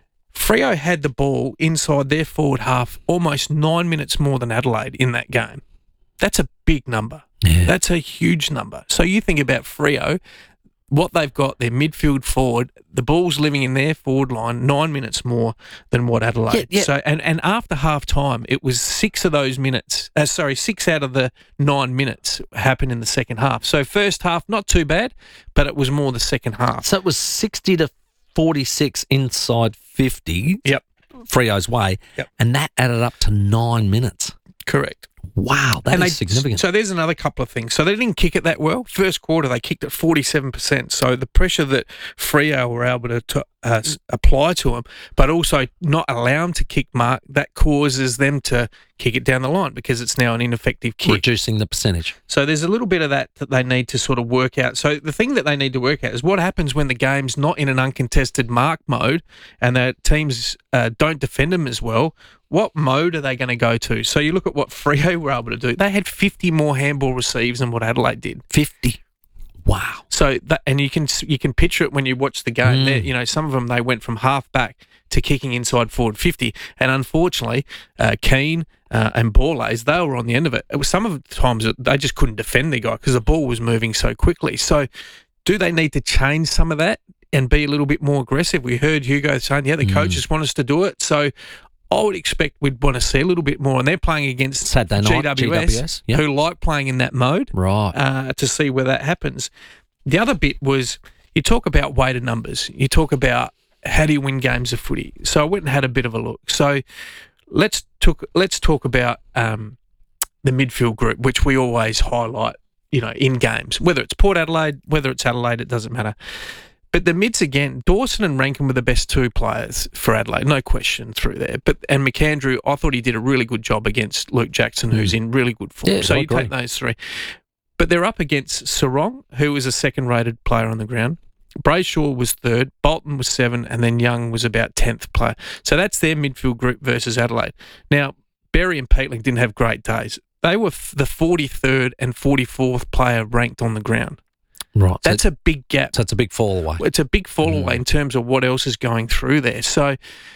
Freo had the ball inside their forward half almost nine minutes more than Adelaide in that game. That's a big number. Yeah. That's a huge number. So you think about Freo, what they've got, their midfield forward, the ball's living in their forward line nine minutes more than what Adelaide. Yeah, yeah. So and, and after half time, it was six of those minutes. Uh, sorry, six out of the nine minutes happened in the second half. So first half, not too bad, but it was more the second half. So it was sixty to forty-six inside fifty. Yep. Freo's way. Yep. And that added up to nine minutes. Correct. Wow, that and is they, significant. So there's another couple of things. So they didn't kick it that well. First quarter, they kicked it forty-seven percent. So the pressure that Freo were able to, to uh, s- apply to them, but also not allow them to kick mark, that causes them to kick it down the line because it's now an ineffective kick. Reducing the percentage. So there's a little bit of that that they need to sort of work out. So the thing that they need to work out is what happens when the game's not in an uncontested mark mode and the teams uh, don't defend them as well. What mode are they going to go to? So you look at what Freo were able to do. They had fifty more handball receives than what Adelaide did. fifty. Wow. So that, and you can you can picture it when you watch the game. Mm. You know, some of them they went from half back to kicking inside forward fifty, and unfortunately, uh, Keane uh, and Borlase, they were on the end of it. It was some of the times that they just couldn't defend the guy because the ball was moving so quickly. So, do they need to change some of that and be a little bit more aggressive? We heard Hugo saying, yeah, the Mm. coaches want us to do it. So, I would expect we'd want to see a little bit more, and they're playing against Saturday night, G W S, G W S, yep. who like playing in that mode, Right. uh, to see where that happens. The other bit was you talk about weighted numbers. You talk about how do you win games of footy. So I went and had a bit of a look. So let's talk. Let's talk about um, the midfield group, which we always highlight. You know, in games, whether it's Port Adelaide, whether it's Adelaide, it doesn't matter. But the mids again, Dawson and Rankin were the best two players for Adelaide, no question through there. But and McAndrew, I thought he did a really good job against Luke Jackson, who's in really good form. Yeah, so I you agree. take those three. But they're up against Sarong, who was a second-rated player on the ground. Brayshaw was third, Bolton was seven, and then Young was about tenth player. So that's their midfield group versus Adelaide. Now, Berry and Peatling didn't have great days. They were f- the forty-third and forty-fourth player ranked on the ground. Right. That's so, a big gap. so it's a big fall away. It's a big fall away Mm. in terms of what else is going through there. So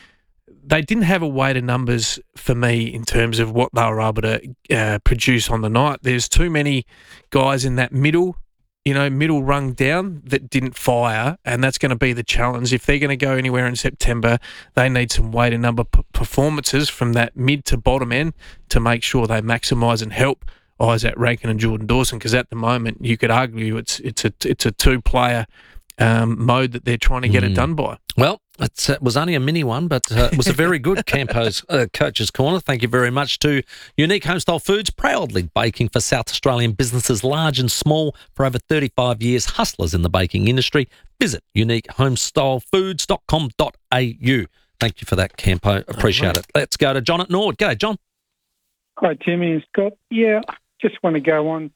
they didn't have a weight of numbers for me in terms of what they were able to uh, produce on the night. There's too many guys in that middle, you know, middle rung down that didn't fire, and that's going to be the challenge. If they're going to go anywhere in September, they need some weight of number p- performances from that mid to bottom end to make sure they maximise and help Isaac Rankin and Jordan Dawson, because at the moment you could argue it's it's a it's a two player um, mode that they're trying to get Mm. it done by. Well, it's, it was only a mini one, but uh, it was a very good Campo's uh, Coach's Corner. Thank you very much to Unique Homestyle Foods, proudly baking for South Australian businesses large and small for over thirty-five years, hustlers in the baking industry. Visit unique homestyle foods dot com dot a u. Thank you for that, Campo. Appreciate right. it. Let's go to John at Nord. G'day, John. Hi, Timmy and Scott. Yeah, just want to go on.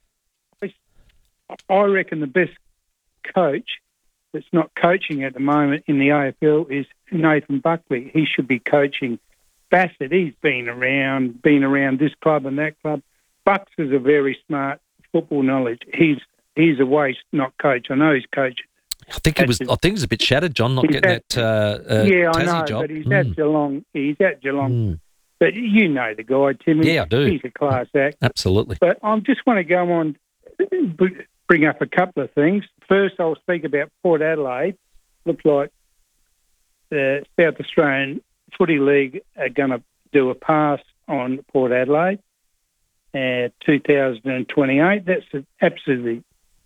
I reckon the best coach that's not coaching at the moment in the A F L is Nathan Buckley. He should be coaching Bassett. He's been around, been around this club and that club. Bucks is a very smart football knowledge. He's he's a waste not coach. I know he's coaching. I think he was. I think he was a bit shattered, John, not He's getting at- that uh, uh, yeah, I Tassie know, job. but he's Mm. at Geelong. He's at Geelong. Mm. But you know the guy, Timmy. Yeah, I do. He's a class act. Absolutely. But I just want to go on, bring up a couple of things. First, I'll speak about Port Adelaide. Looks like the South Australian Footy League are going to do a pass on Port Adelaide. uh, two thousand twenty-eight. That's absolutely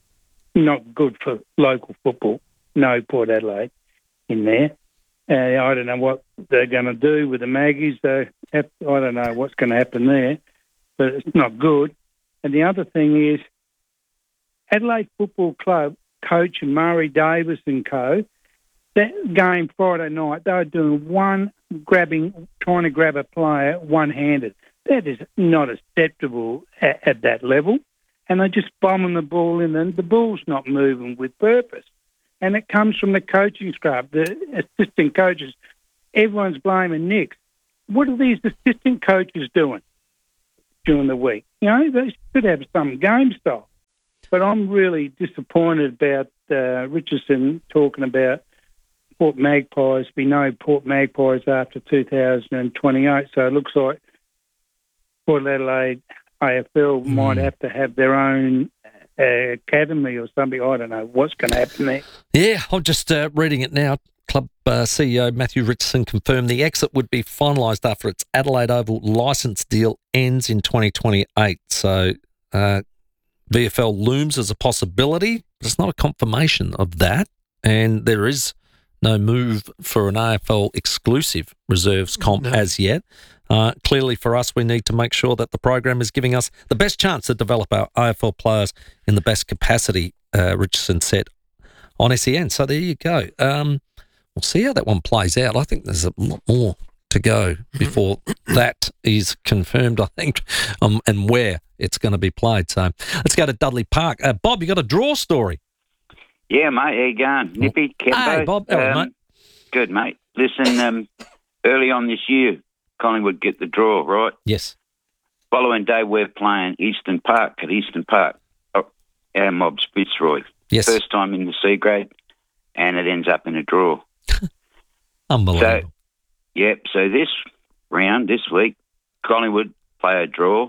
not good for local football. No Port Adelaide in there. Uh, I don't know what they're going to do with the Maggies. They have, I don't know what's going to happen there, but it's not good. And the other thing is Adelaide Football Club coach Murray Davis and co, that game Friday night, they were doing one, grabbing, trying to grab a player one-handed. That is not acceptable at, at that level. And they're just bombing the ball in, and the ball's not moving with purpose. And it comes from the coaching staff, the assistant coaches. Everyone's blaming Nick. What are these assistant coaches doing during the week? You know, they should have some game style. But I'm really disappointed about uh, Richardson talking about Port Magpies. We know Port Magpies after two thousand twenty-eight, so it looks like Port Adelaide A F L mm. might have to have their own uh, academy or something. I don't know what's going to happen there. Yeah, I'm just uh, reading it now. Club uh, C E O Matthew Richardson confirmed the exit would be finalised after its Adelaide Oval licence deal ends in twenty twenty-eight. So uh, V F L looms as a possibility, but it's not a confirmation of that. And there is no move for an A F L exclusive reserves comp no. as yet. Uh, clearly for us, we need to make sure that the program is giving us the best chance to develop our A F L players in the best capacity, uh, Richardson said on S E N. So there you go. Um, we'll see how that one plays out. I think there's a lot more to go before that is confirmed, I think, um, and where it's going to be played. So let's go to Dudley Park. Uh, Bob, you got a draw story? Yeah, mate. How you going? Nippy, Kembo. Hey, Bob. How are you, um, mate? Good, mate. Listen, um, early on this year, Collingwood get the draw, right? Yes. Following day, we're playing Eastern Park at Eastern Park. Oh, our mob's Fitzroy. Yes. First time in the C grade, and it ends up in a draw. Unbelievable. So, yep. So this round, this week, Collingwood play a draw.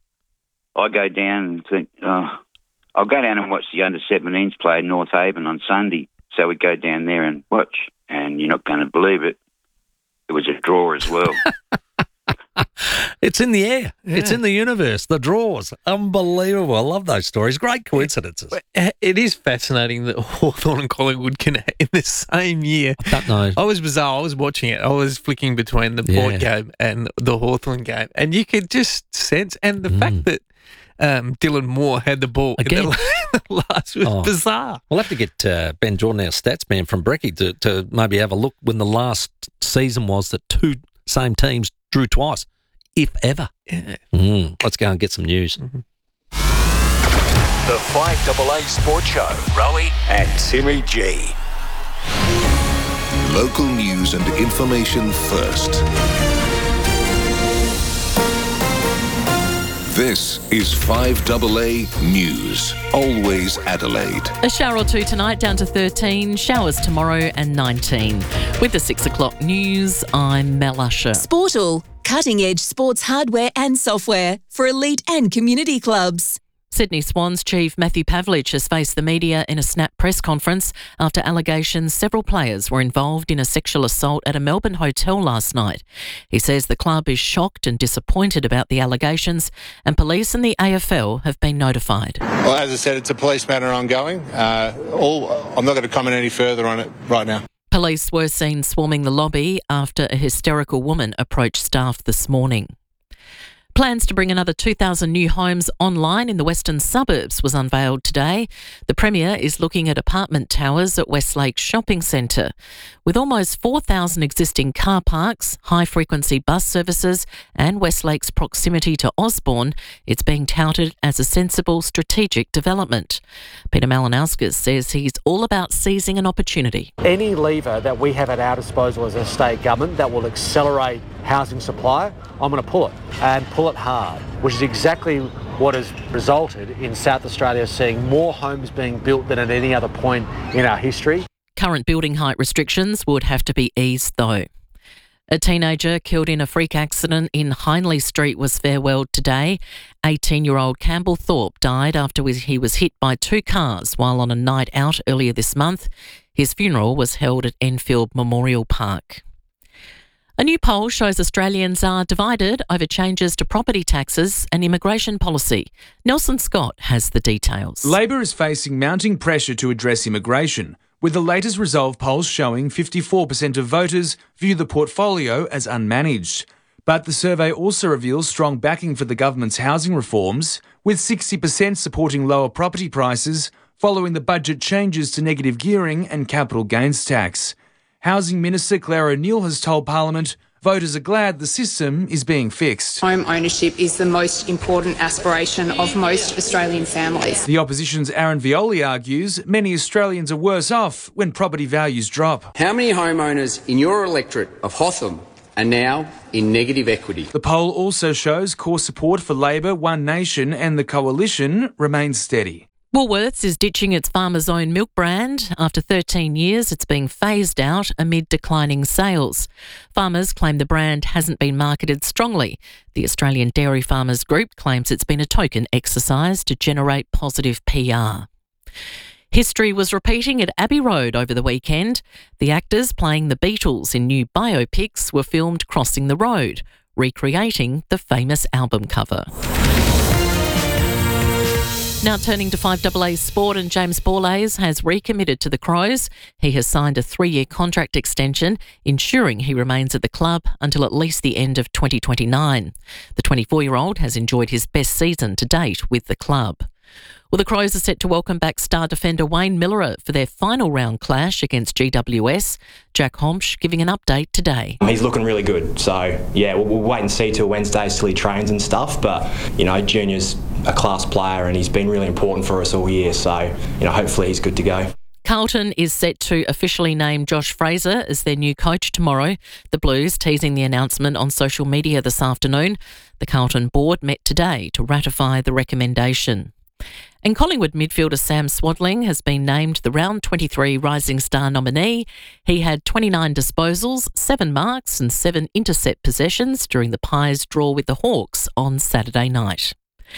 I go down and think, oh, I'll go down and watch the under seventeens play North Haven on Sunday. So we go down there and watch, and you're not going to believe it. It was a draw as well. It's in the air. Yeah. It's in the universe. The draws. Unbelievable. I love those stories. Great coincidences. It is fascinating that Hawthorn and Collingwood can, in the same year. I don't know. I was bizarre. I was watching it. I was flicking between the Port Yeah. game and the Hawthorn game. And you could just sense, and the Mm. fact that um, Dylan Moore had the ball Again. in the last was Oh. bizarre. We'll have to get uh, Ben Jordan, our stats man from Brecky, to, to maybe have a look when the last season was that two same teams drew twice, if ever. Yeah. Mm. Let's go and get some news. Mm-hmm. The five double A Sports Show. Rowie and Timmy G. Local news and information first. This is five double A News. Always Adelaide. A shower or two tonight, down to thirteen. Showers tomorrow and nineteen. With the six o'clock news, I'm Mel Usher. Sportal, cutting-edge sports hardware and software for elite and community clubs. Sydney Swans chief Matthew Pavlich has faced the media in a snap press conference after allegations several players were involved in a sexual assault at a Melbourne hotel last night. He says the club is shocked and disappointed about the allegations, and police and the A F L have been notified. Well, as I said, it's a police matter ongoing. Uh, all, I'm not going to comment any further on it right now. Police were seen swarming the lobby after a hysterical woman approached staff this morning. Plans to bring another two thousand new homes online in the western suburbs was unveiled today. The Premier is looking at apartment towers at Westlake Shopping Centre. With almost four thousand existing car parks, high-frequency bus services and Westlake's proximity to Osborne, it's being touted as a sensible strategic development. Peter Malinauskas says he's all about seizing an opportunity. Any lever that we have at our disposal as a state government that will accelerate housing supply, I'm going to pull it, and pull it hard, which is exactly what has resulted in South Australia seeing more homes being built than at any other point in our history. Current building height restrictions would have to be eased though. A teenager killed in a freak accident in Hindley Street was farewelled today. eighteen-year-old Campbell Thorpe died after he was hit by two cars while on a night out earlier this month. His funeral was held at Enfield Memorial Park. A new poll shows Australians are divided over changes to property taxes and immigration policy. Nelson Scott has the details. Labor is facing mounting pressure to address immigration, with the latest Resolve polls showing fifty-four percent of voters view the portfolio as unmanaged. But the survey also reveals strong backing for the government's housing reforms, with sixty percent supporting lower property prices following the budget changes to negative gearing and capital gains tax. Housing Minister Claire O'Neil has told Parliament voters are glad the system is being fixed. Home ownership is the most important aspiration of most Australian families. The opposition's Aaron Violi argues many Australians are worse off when property values drop. How many homeowners in your electorate of Hotham are now in negative equity? The poll also shows core support for Labor, One Nation and the Coalition remains steady. Woolworths is ditching its Farmers Own milk brand. After thirteen years, it's being phased out amid declining sales. Farmers claim the brand hasn't been marketed strongly. The Australian Dairy Farmers Group claims it's been a token exercise to generate positive P R. History was repeating at Abbey Road over the weekend. The actors playing the Beatles in new biopics were filmed crossing the road, recreating the famous album cover. Now turning to five A A Sport, and James Borlase has recommitted to the Crows. He has signed a three-year contract extension, ensuring he remains at the club until at least the end of twenty twenty-nine. The twenty-four-year-old has enjoyed his best season to date with the club. Well, the Crows are set to welcome back star defender Wayne Miller for their final round clash against G W S. Jack Homsch giving an update today. He's looking really good, so yeah, we'll, we'll wait and see till Wednesday till he trains and stuff. But you know, Junior's a class player and he's been really important for us all year, so you know, hopefully he's good to go. Carlton is set to officially name Josh Fraser as their new coach tomorrow. The Blues teasing the announcement on social media this afternoon. The Carlton board met today to ratify the recommendation. And Collingwood midfielder Sam Swadling has been named the Round twenty-three Rising Star nominee. He had twenty-nine disposals, seven marks and seven intercept possessions during the Pies draw with the Hawks on Saturday night.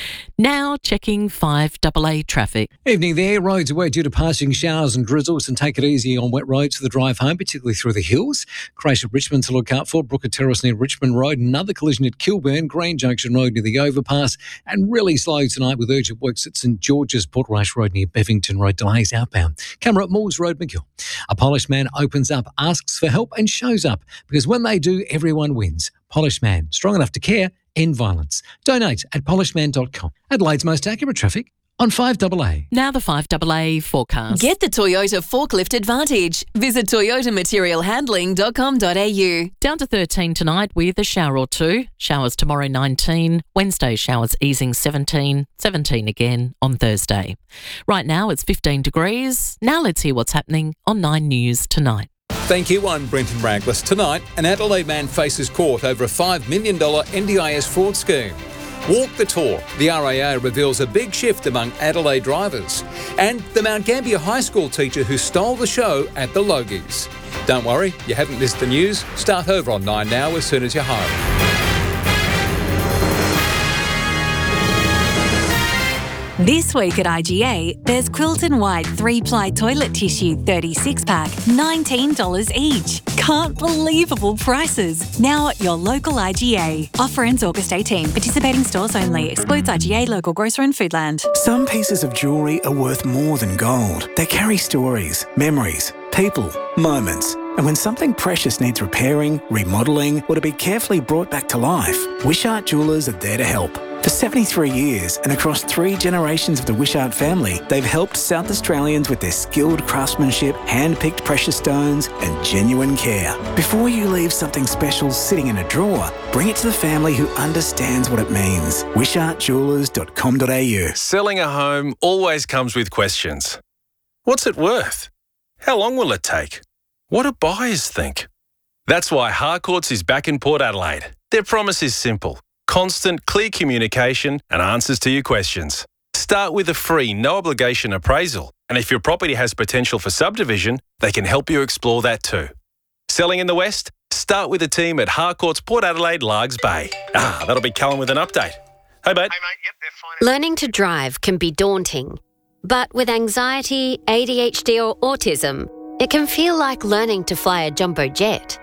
Now checking five A A traffic. Evening there. Roads away due to passing showers and drizzles, and take it easy on wet roads for the drive home, particularly through the hills. Crash at Richmond to look out for. Brooker Terrace near Richmond Road. Another collision at Kilburn, Green Junction Road near the overpass. And really slow tonight with urgent works at St George's, Portrush Road near Bevington Road. Delays outbound. Camera at Moores Road, McGill. A Polish man opens up, asks for help and shows up, because when they do, everyone wins. Polish man, strong enough to care, end violence. Donate at polish man dot com. Adelaide's most accurate traffic on five A A. Now the five A A forecast. Get the Toyota Forklift Advantage. Visit toyota material handling dot com dot a u. Down to thirteen tonight with a shower or two. Showers tomorrow nineteen. Wednesday showers easing seventeen. seventeen again on Thursday. Right now it's fifteen degrees. Now let's hear what's happening on Nine News tonight. Thank you, I'm Brenton Raglas. Tonight, an Adelaide man faces court over a five million dollars N D I S fraud scheme. Walk the tour. The R A A reveals a big shift among Adelaide drivers. And the Mount Gambier High School teacher who stole the show at the Logies. Don't worry, you haven't missed the news. Start over on nine now as soon as you're home. This week at I G A, there's Quilton White three-ply toilet tissue thirty-six pack, nineteen dollars each. Can't believable prices. Now at your local I G A. Offer ends August eighteenth. Participating stores only. Excludes I G A, local grocer and Foodland. Some pieces of jewellery are worth more than gold. They carry stories, memories, people, moments. And when something precious needs repairing, remodelling, or to be carefully brought back to life, Wishart Jewellers are there to help. For seventy-three years and across three generations of the Wishart family, they've helped South Australians with their skilled craftsmanship, hand-picked precious stones and genuine care. Before you leave something special sitting in a drawer, bring it to the family who understands what it means. wishart jewellers dot com dot a u. Selling a home always comes with questions. What's it worth? How long will it take? What do buyers think? That's why Harcourts is back in Port Adelaide. Their promise is simple. Constant, clear communication and answers to your questions. Start with a free, no-obligation appraisal. And if your property has potential for subdivision, they can help you explore that too. Selling in the West? Start with a team at Harcourts Port Adelaide, Largs Bay. Ah, that'll be Callum with an update. Hey, mate. Hey, mate. Yep, they're fine. Learning to drive can be daunting. But with anxiety, A D H D or autism, it can feel like learning to fly a jumbo jet.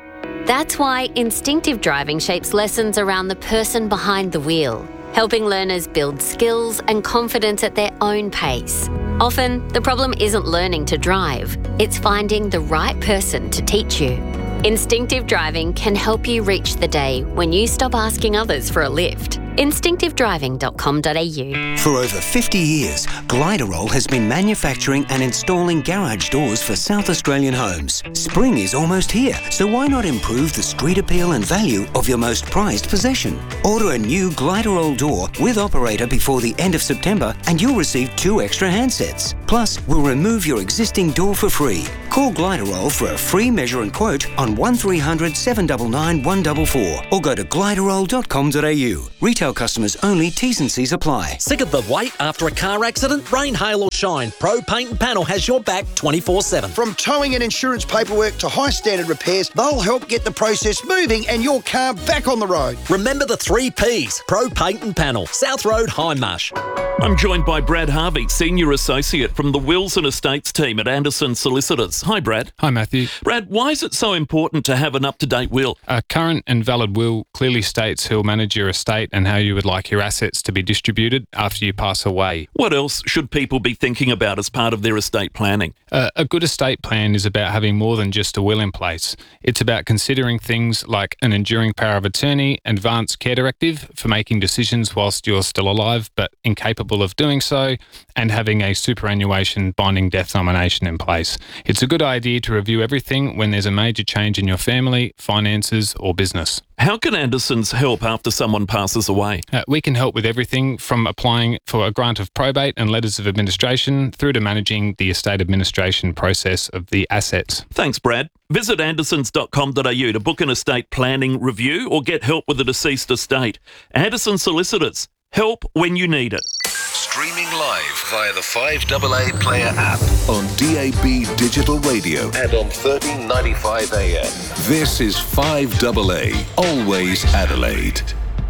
That's why instinctive driving shapes lessons around the person behind the wheel, helping learners build skills and confidence at their own pace. Often, the problem isn't learning to drive, it's finding the right person to teach you. Instinctive driving can help you reach the day when you stop asking others for a lift. instinctive driving dot com dot a u. For over fifty years, Gliderol has been manufacturing and installing garage doors for South Australian homes. Spring is almost here, so why not improve the street appeal and value of your most prized possession? Order a new Gliderol door with operator before the end of September and you'll receive two extra handsets. Plus, we'll remove your existing door for free. Call Gliderol for a free measure and quote on one three hundred, seven nine nine, one four four or go to gliderol dot com dot a u. Retail customers only, T's and C's apply. Sick of the wait after a car accident? Rain, hail or shine, Pro Paint and Panel has your back twenty-four seven. From towing and insurance paperwork to high standard repairs, they'll help get the process moving and your car back on the road. Remember the three P's. Pro Paint and Panel, South Road, Hindmarsh. I'm joined by Brad Harvey, Senior Associate from the Wills and Estates team at Anderson Solicitors. Hi, Brad. Hi, Matthew. Brad, why is it so important to have an up-to-date will? A current and valid will clearly states who'll manage your estate and how you would like your assets to be distributed after you pass away. What else should people be thinking about as part of their estate planning? Uh, a good estate plan is about having more than just a will in place. It's about considering things like an enduring power of attorney, advance care directive for making decisions whilst you're still alive but incapable of doing so, and having a superannuation binding death nomination in place. It's a good idea to review everything when there's a major change in your family, finances or business. How can Andersons help after someone passes away? Uh, we can help with everything from applying for a grant of probate and letters of administration through to managing the estate administration process of the assets. Thanks, Brad. Visit andersons dot com dot a u to book an estate planning review or get help with a deceased estate. Anderson Solicitors. Help when you need it. Streaming live via the five A A Player app on D A B Digital Radio and on thirteen ninety-five A M. This is five A A, always Adelaide.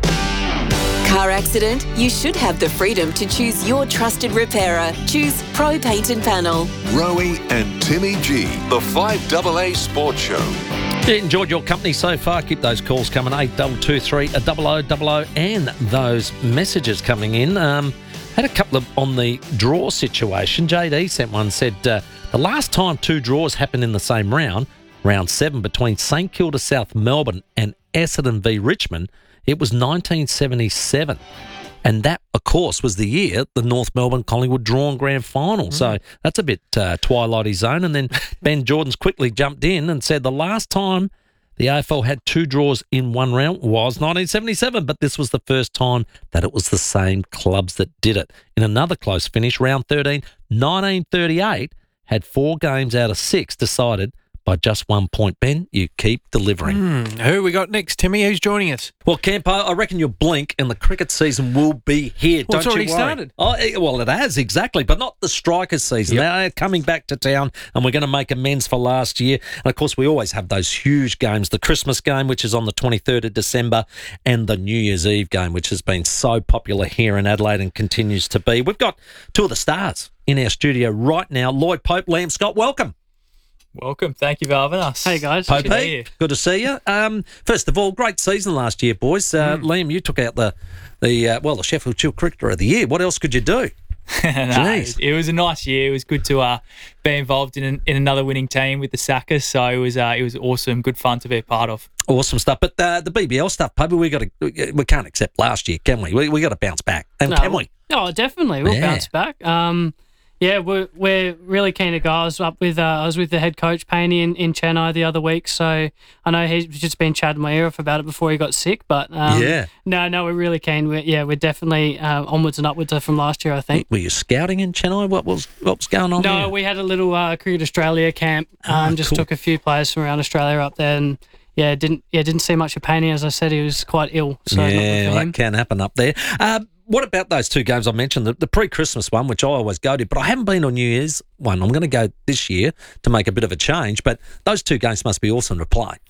Car accident? You should have the freedom to choose your trusted repairer. Choose Pro Paint and Panel. Rowie and Timmy G, the five A A Sports Show. Yeah, enjoyed your company so far. Keep those calls coming, eight two two three, oh oh oh oh, and those messages coming in. Um, had a couple of on the draw situation. J D sent one, said uh, the last time two draws happened in the same round, round seven, between St Kilda South Melbourne and Essendon v Richmond, it was nineteen seventy-seven. And that, of course, was the year the North Melbourne Collingwood drawn grand final. Mm. So that's a bit uh, Twilighty zone. And then Ben Jordan's quickly jumped in and said the last time the A F L had two draws in one round was nineteen seventy-seven, but this was the first time that it was the same clubs that did it. In another close finish, round thirteen, nineteen thirty-eight had four games out of six decided by just one point. Ben, you keep delivering. Mm, who we got next, Timmy? Who's joining us? Well, Campo, I reckon you'll blink and the cricket season will be here. Well, Don't it's already you worry. started. Oh, it, well, it has, exactly, but not the strikers season. Yep. They're coming back to town and we're going to make amends for last year. And, of course, we always have those huge games, the Christmas game, which is on the twenty-third of December, and the New Year's Eve game, which has been so popular here in Adelaide and continues to be. We've got two of the stars in our studio right now. Lloyd Pope, Liam Scott, welcome. Welcome. Thank you for having us. Hey, guys. Pope, Good to be here. good to see you. Um, first of all, great season last year, boys. Uh, mm. Liam, you took out the, the uh, well, the Sheffield Shield Cricketer of the Year. What else could you do? no, it was a nice year. It was good to uh, be involved in an, in another winning team with the Sackers. So it was uh, it was awesome, good fun to be a part of. Awesome stuff. But uh, the B B L stuff, Pope, we got to we can't accept last year, can we? We we got to bounce back, and no, can we? Oh, definitely, we'll yeah. bounce back. Um, Yeah, we're we're really keen to go. I was up with uh, I was with the head coach Paney in, in Chennai the other week, so I know he's just been chatting my ear off about it before he got sick. But um, yeah, no, no, we're really keen. We're, yeah, we're definitely uh, onwards and upwards from last year, I think. Were you scouting in Chennai? What was what was going on? No, there? we had a little uh, Cricket Australia camp. Um, oh, just cool. took a few players from around Australia up there, and yeah, didn't yeah didn't see much of Paney. As I said, he was quite ill. So yeah, not that can happen up there. Uh, What about those two games I mentioned, the, the pre-Christmas one, which I always go to, but I haven't been on New Year's one. I'm going to go this year to make a bit of a change, but those two games must be awesome to play.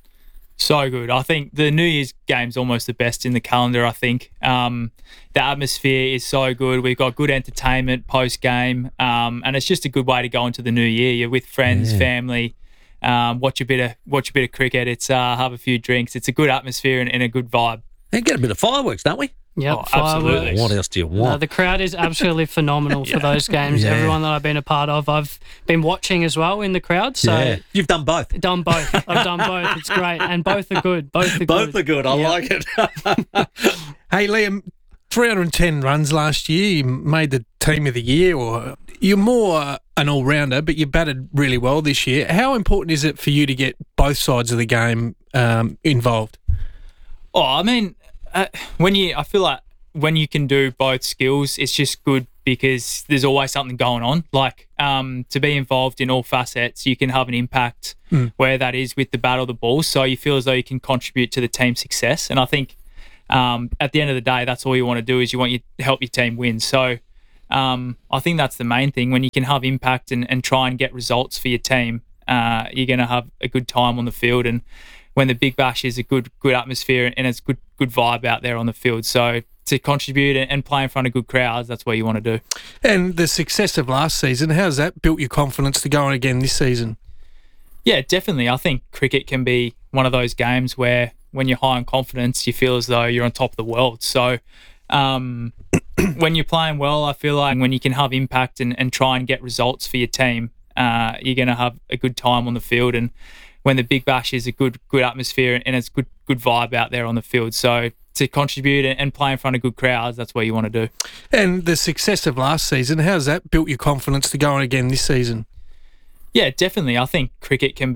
So good. I think the New Year's game's almost the best in the calendar, I think. Um, the atmosphere is so good. We've got good entertainment post-game, um, and it's just a good way to go into the new year. You're with friends, Yeah. family, um, watch a bit of watch a bit of cricket. It's uh, have a few drinks. It's a good atmosphere and, and a good vibe. And get a bit of fireworks, don't we? Yep, Oh, absolutely. fireworks. What else do you No, want? the crowd is absolutely phenomenal for those games. Yeah. Everyone that I've been a part of, I've been watching as well in the crowd. So yeah. You've done both. done both. I've done both. It's great, and both are good. Both are Both good. are good. I Yep. like it. Hey, Liam, three hundred ten runs last year. You made the team of the year, or you're more an all-rounder, but you batted really well this year. How important is it for you to get both sides of the game um, involved? Oh, I mean, uh, when you, I feel like when you can do both skills, it's just good because there's always something going on. Like um, to be involved in all facets, you can have an impact Mm. where that is with the bat or the ball. So you feel as though you can contribute to the team's success. And I think um, at the end of the day, that's all you want to do is you want you to help your team win. So um, I think that's the main thing. When you can have impact and, and try and get results for your team, uh, you're going to have a good time on the field. And when the Big Bash is a good good atmosphere and it's good good vibe out there on the field. So to contribute and play in front of good crowds, that's what you want to do. And the success of last season, how's that built your confidence to go on again this season? Yeah, definitely. I think cricket can be one of those games where when you're high on confidence, you feel as though you're on top of the world. So um, when you're playing well, I feel like when you can have impact and, and try and get results for your team, uh, you're going to have a good time on the field. And when the Big Bash is a good good atmosphere and it's good good vibe out there on the field. So to contribute and play in front of good crowds, that's what you want to do. And the success of last season, how's that built your confidence to go on again this season? Yeah, definitely. I think cricket can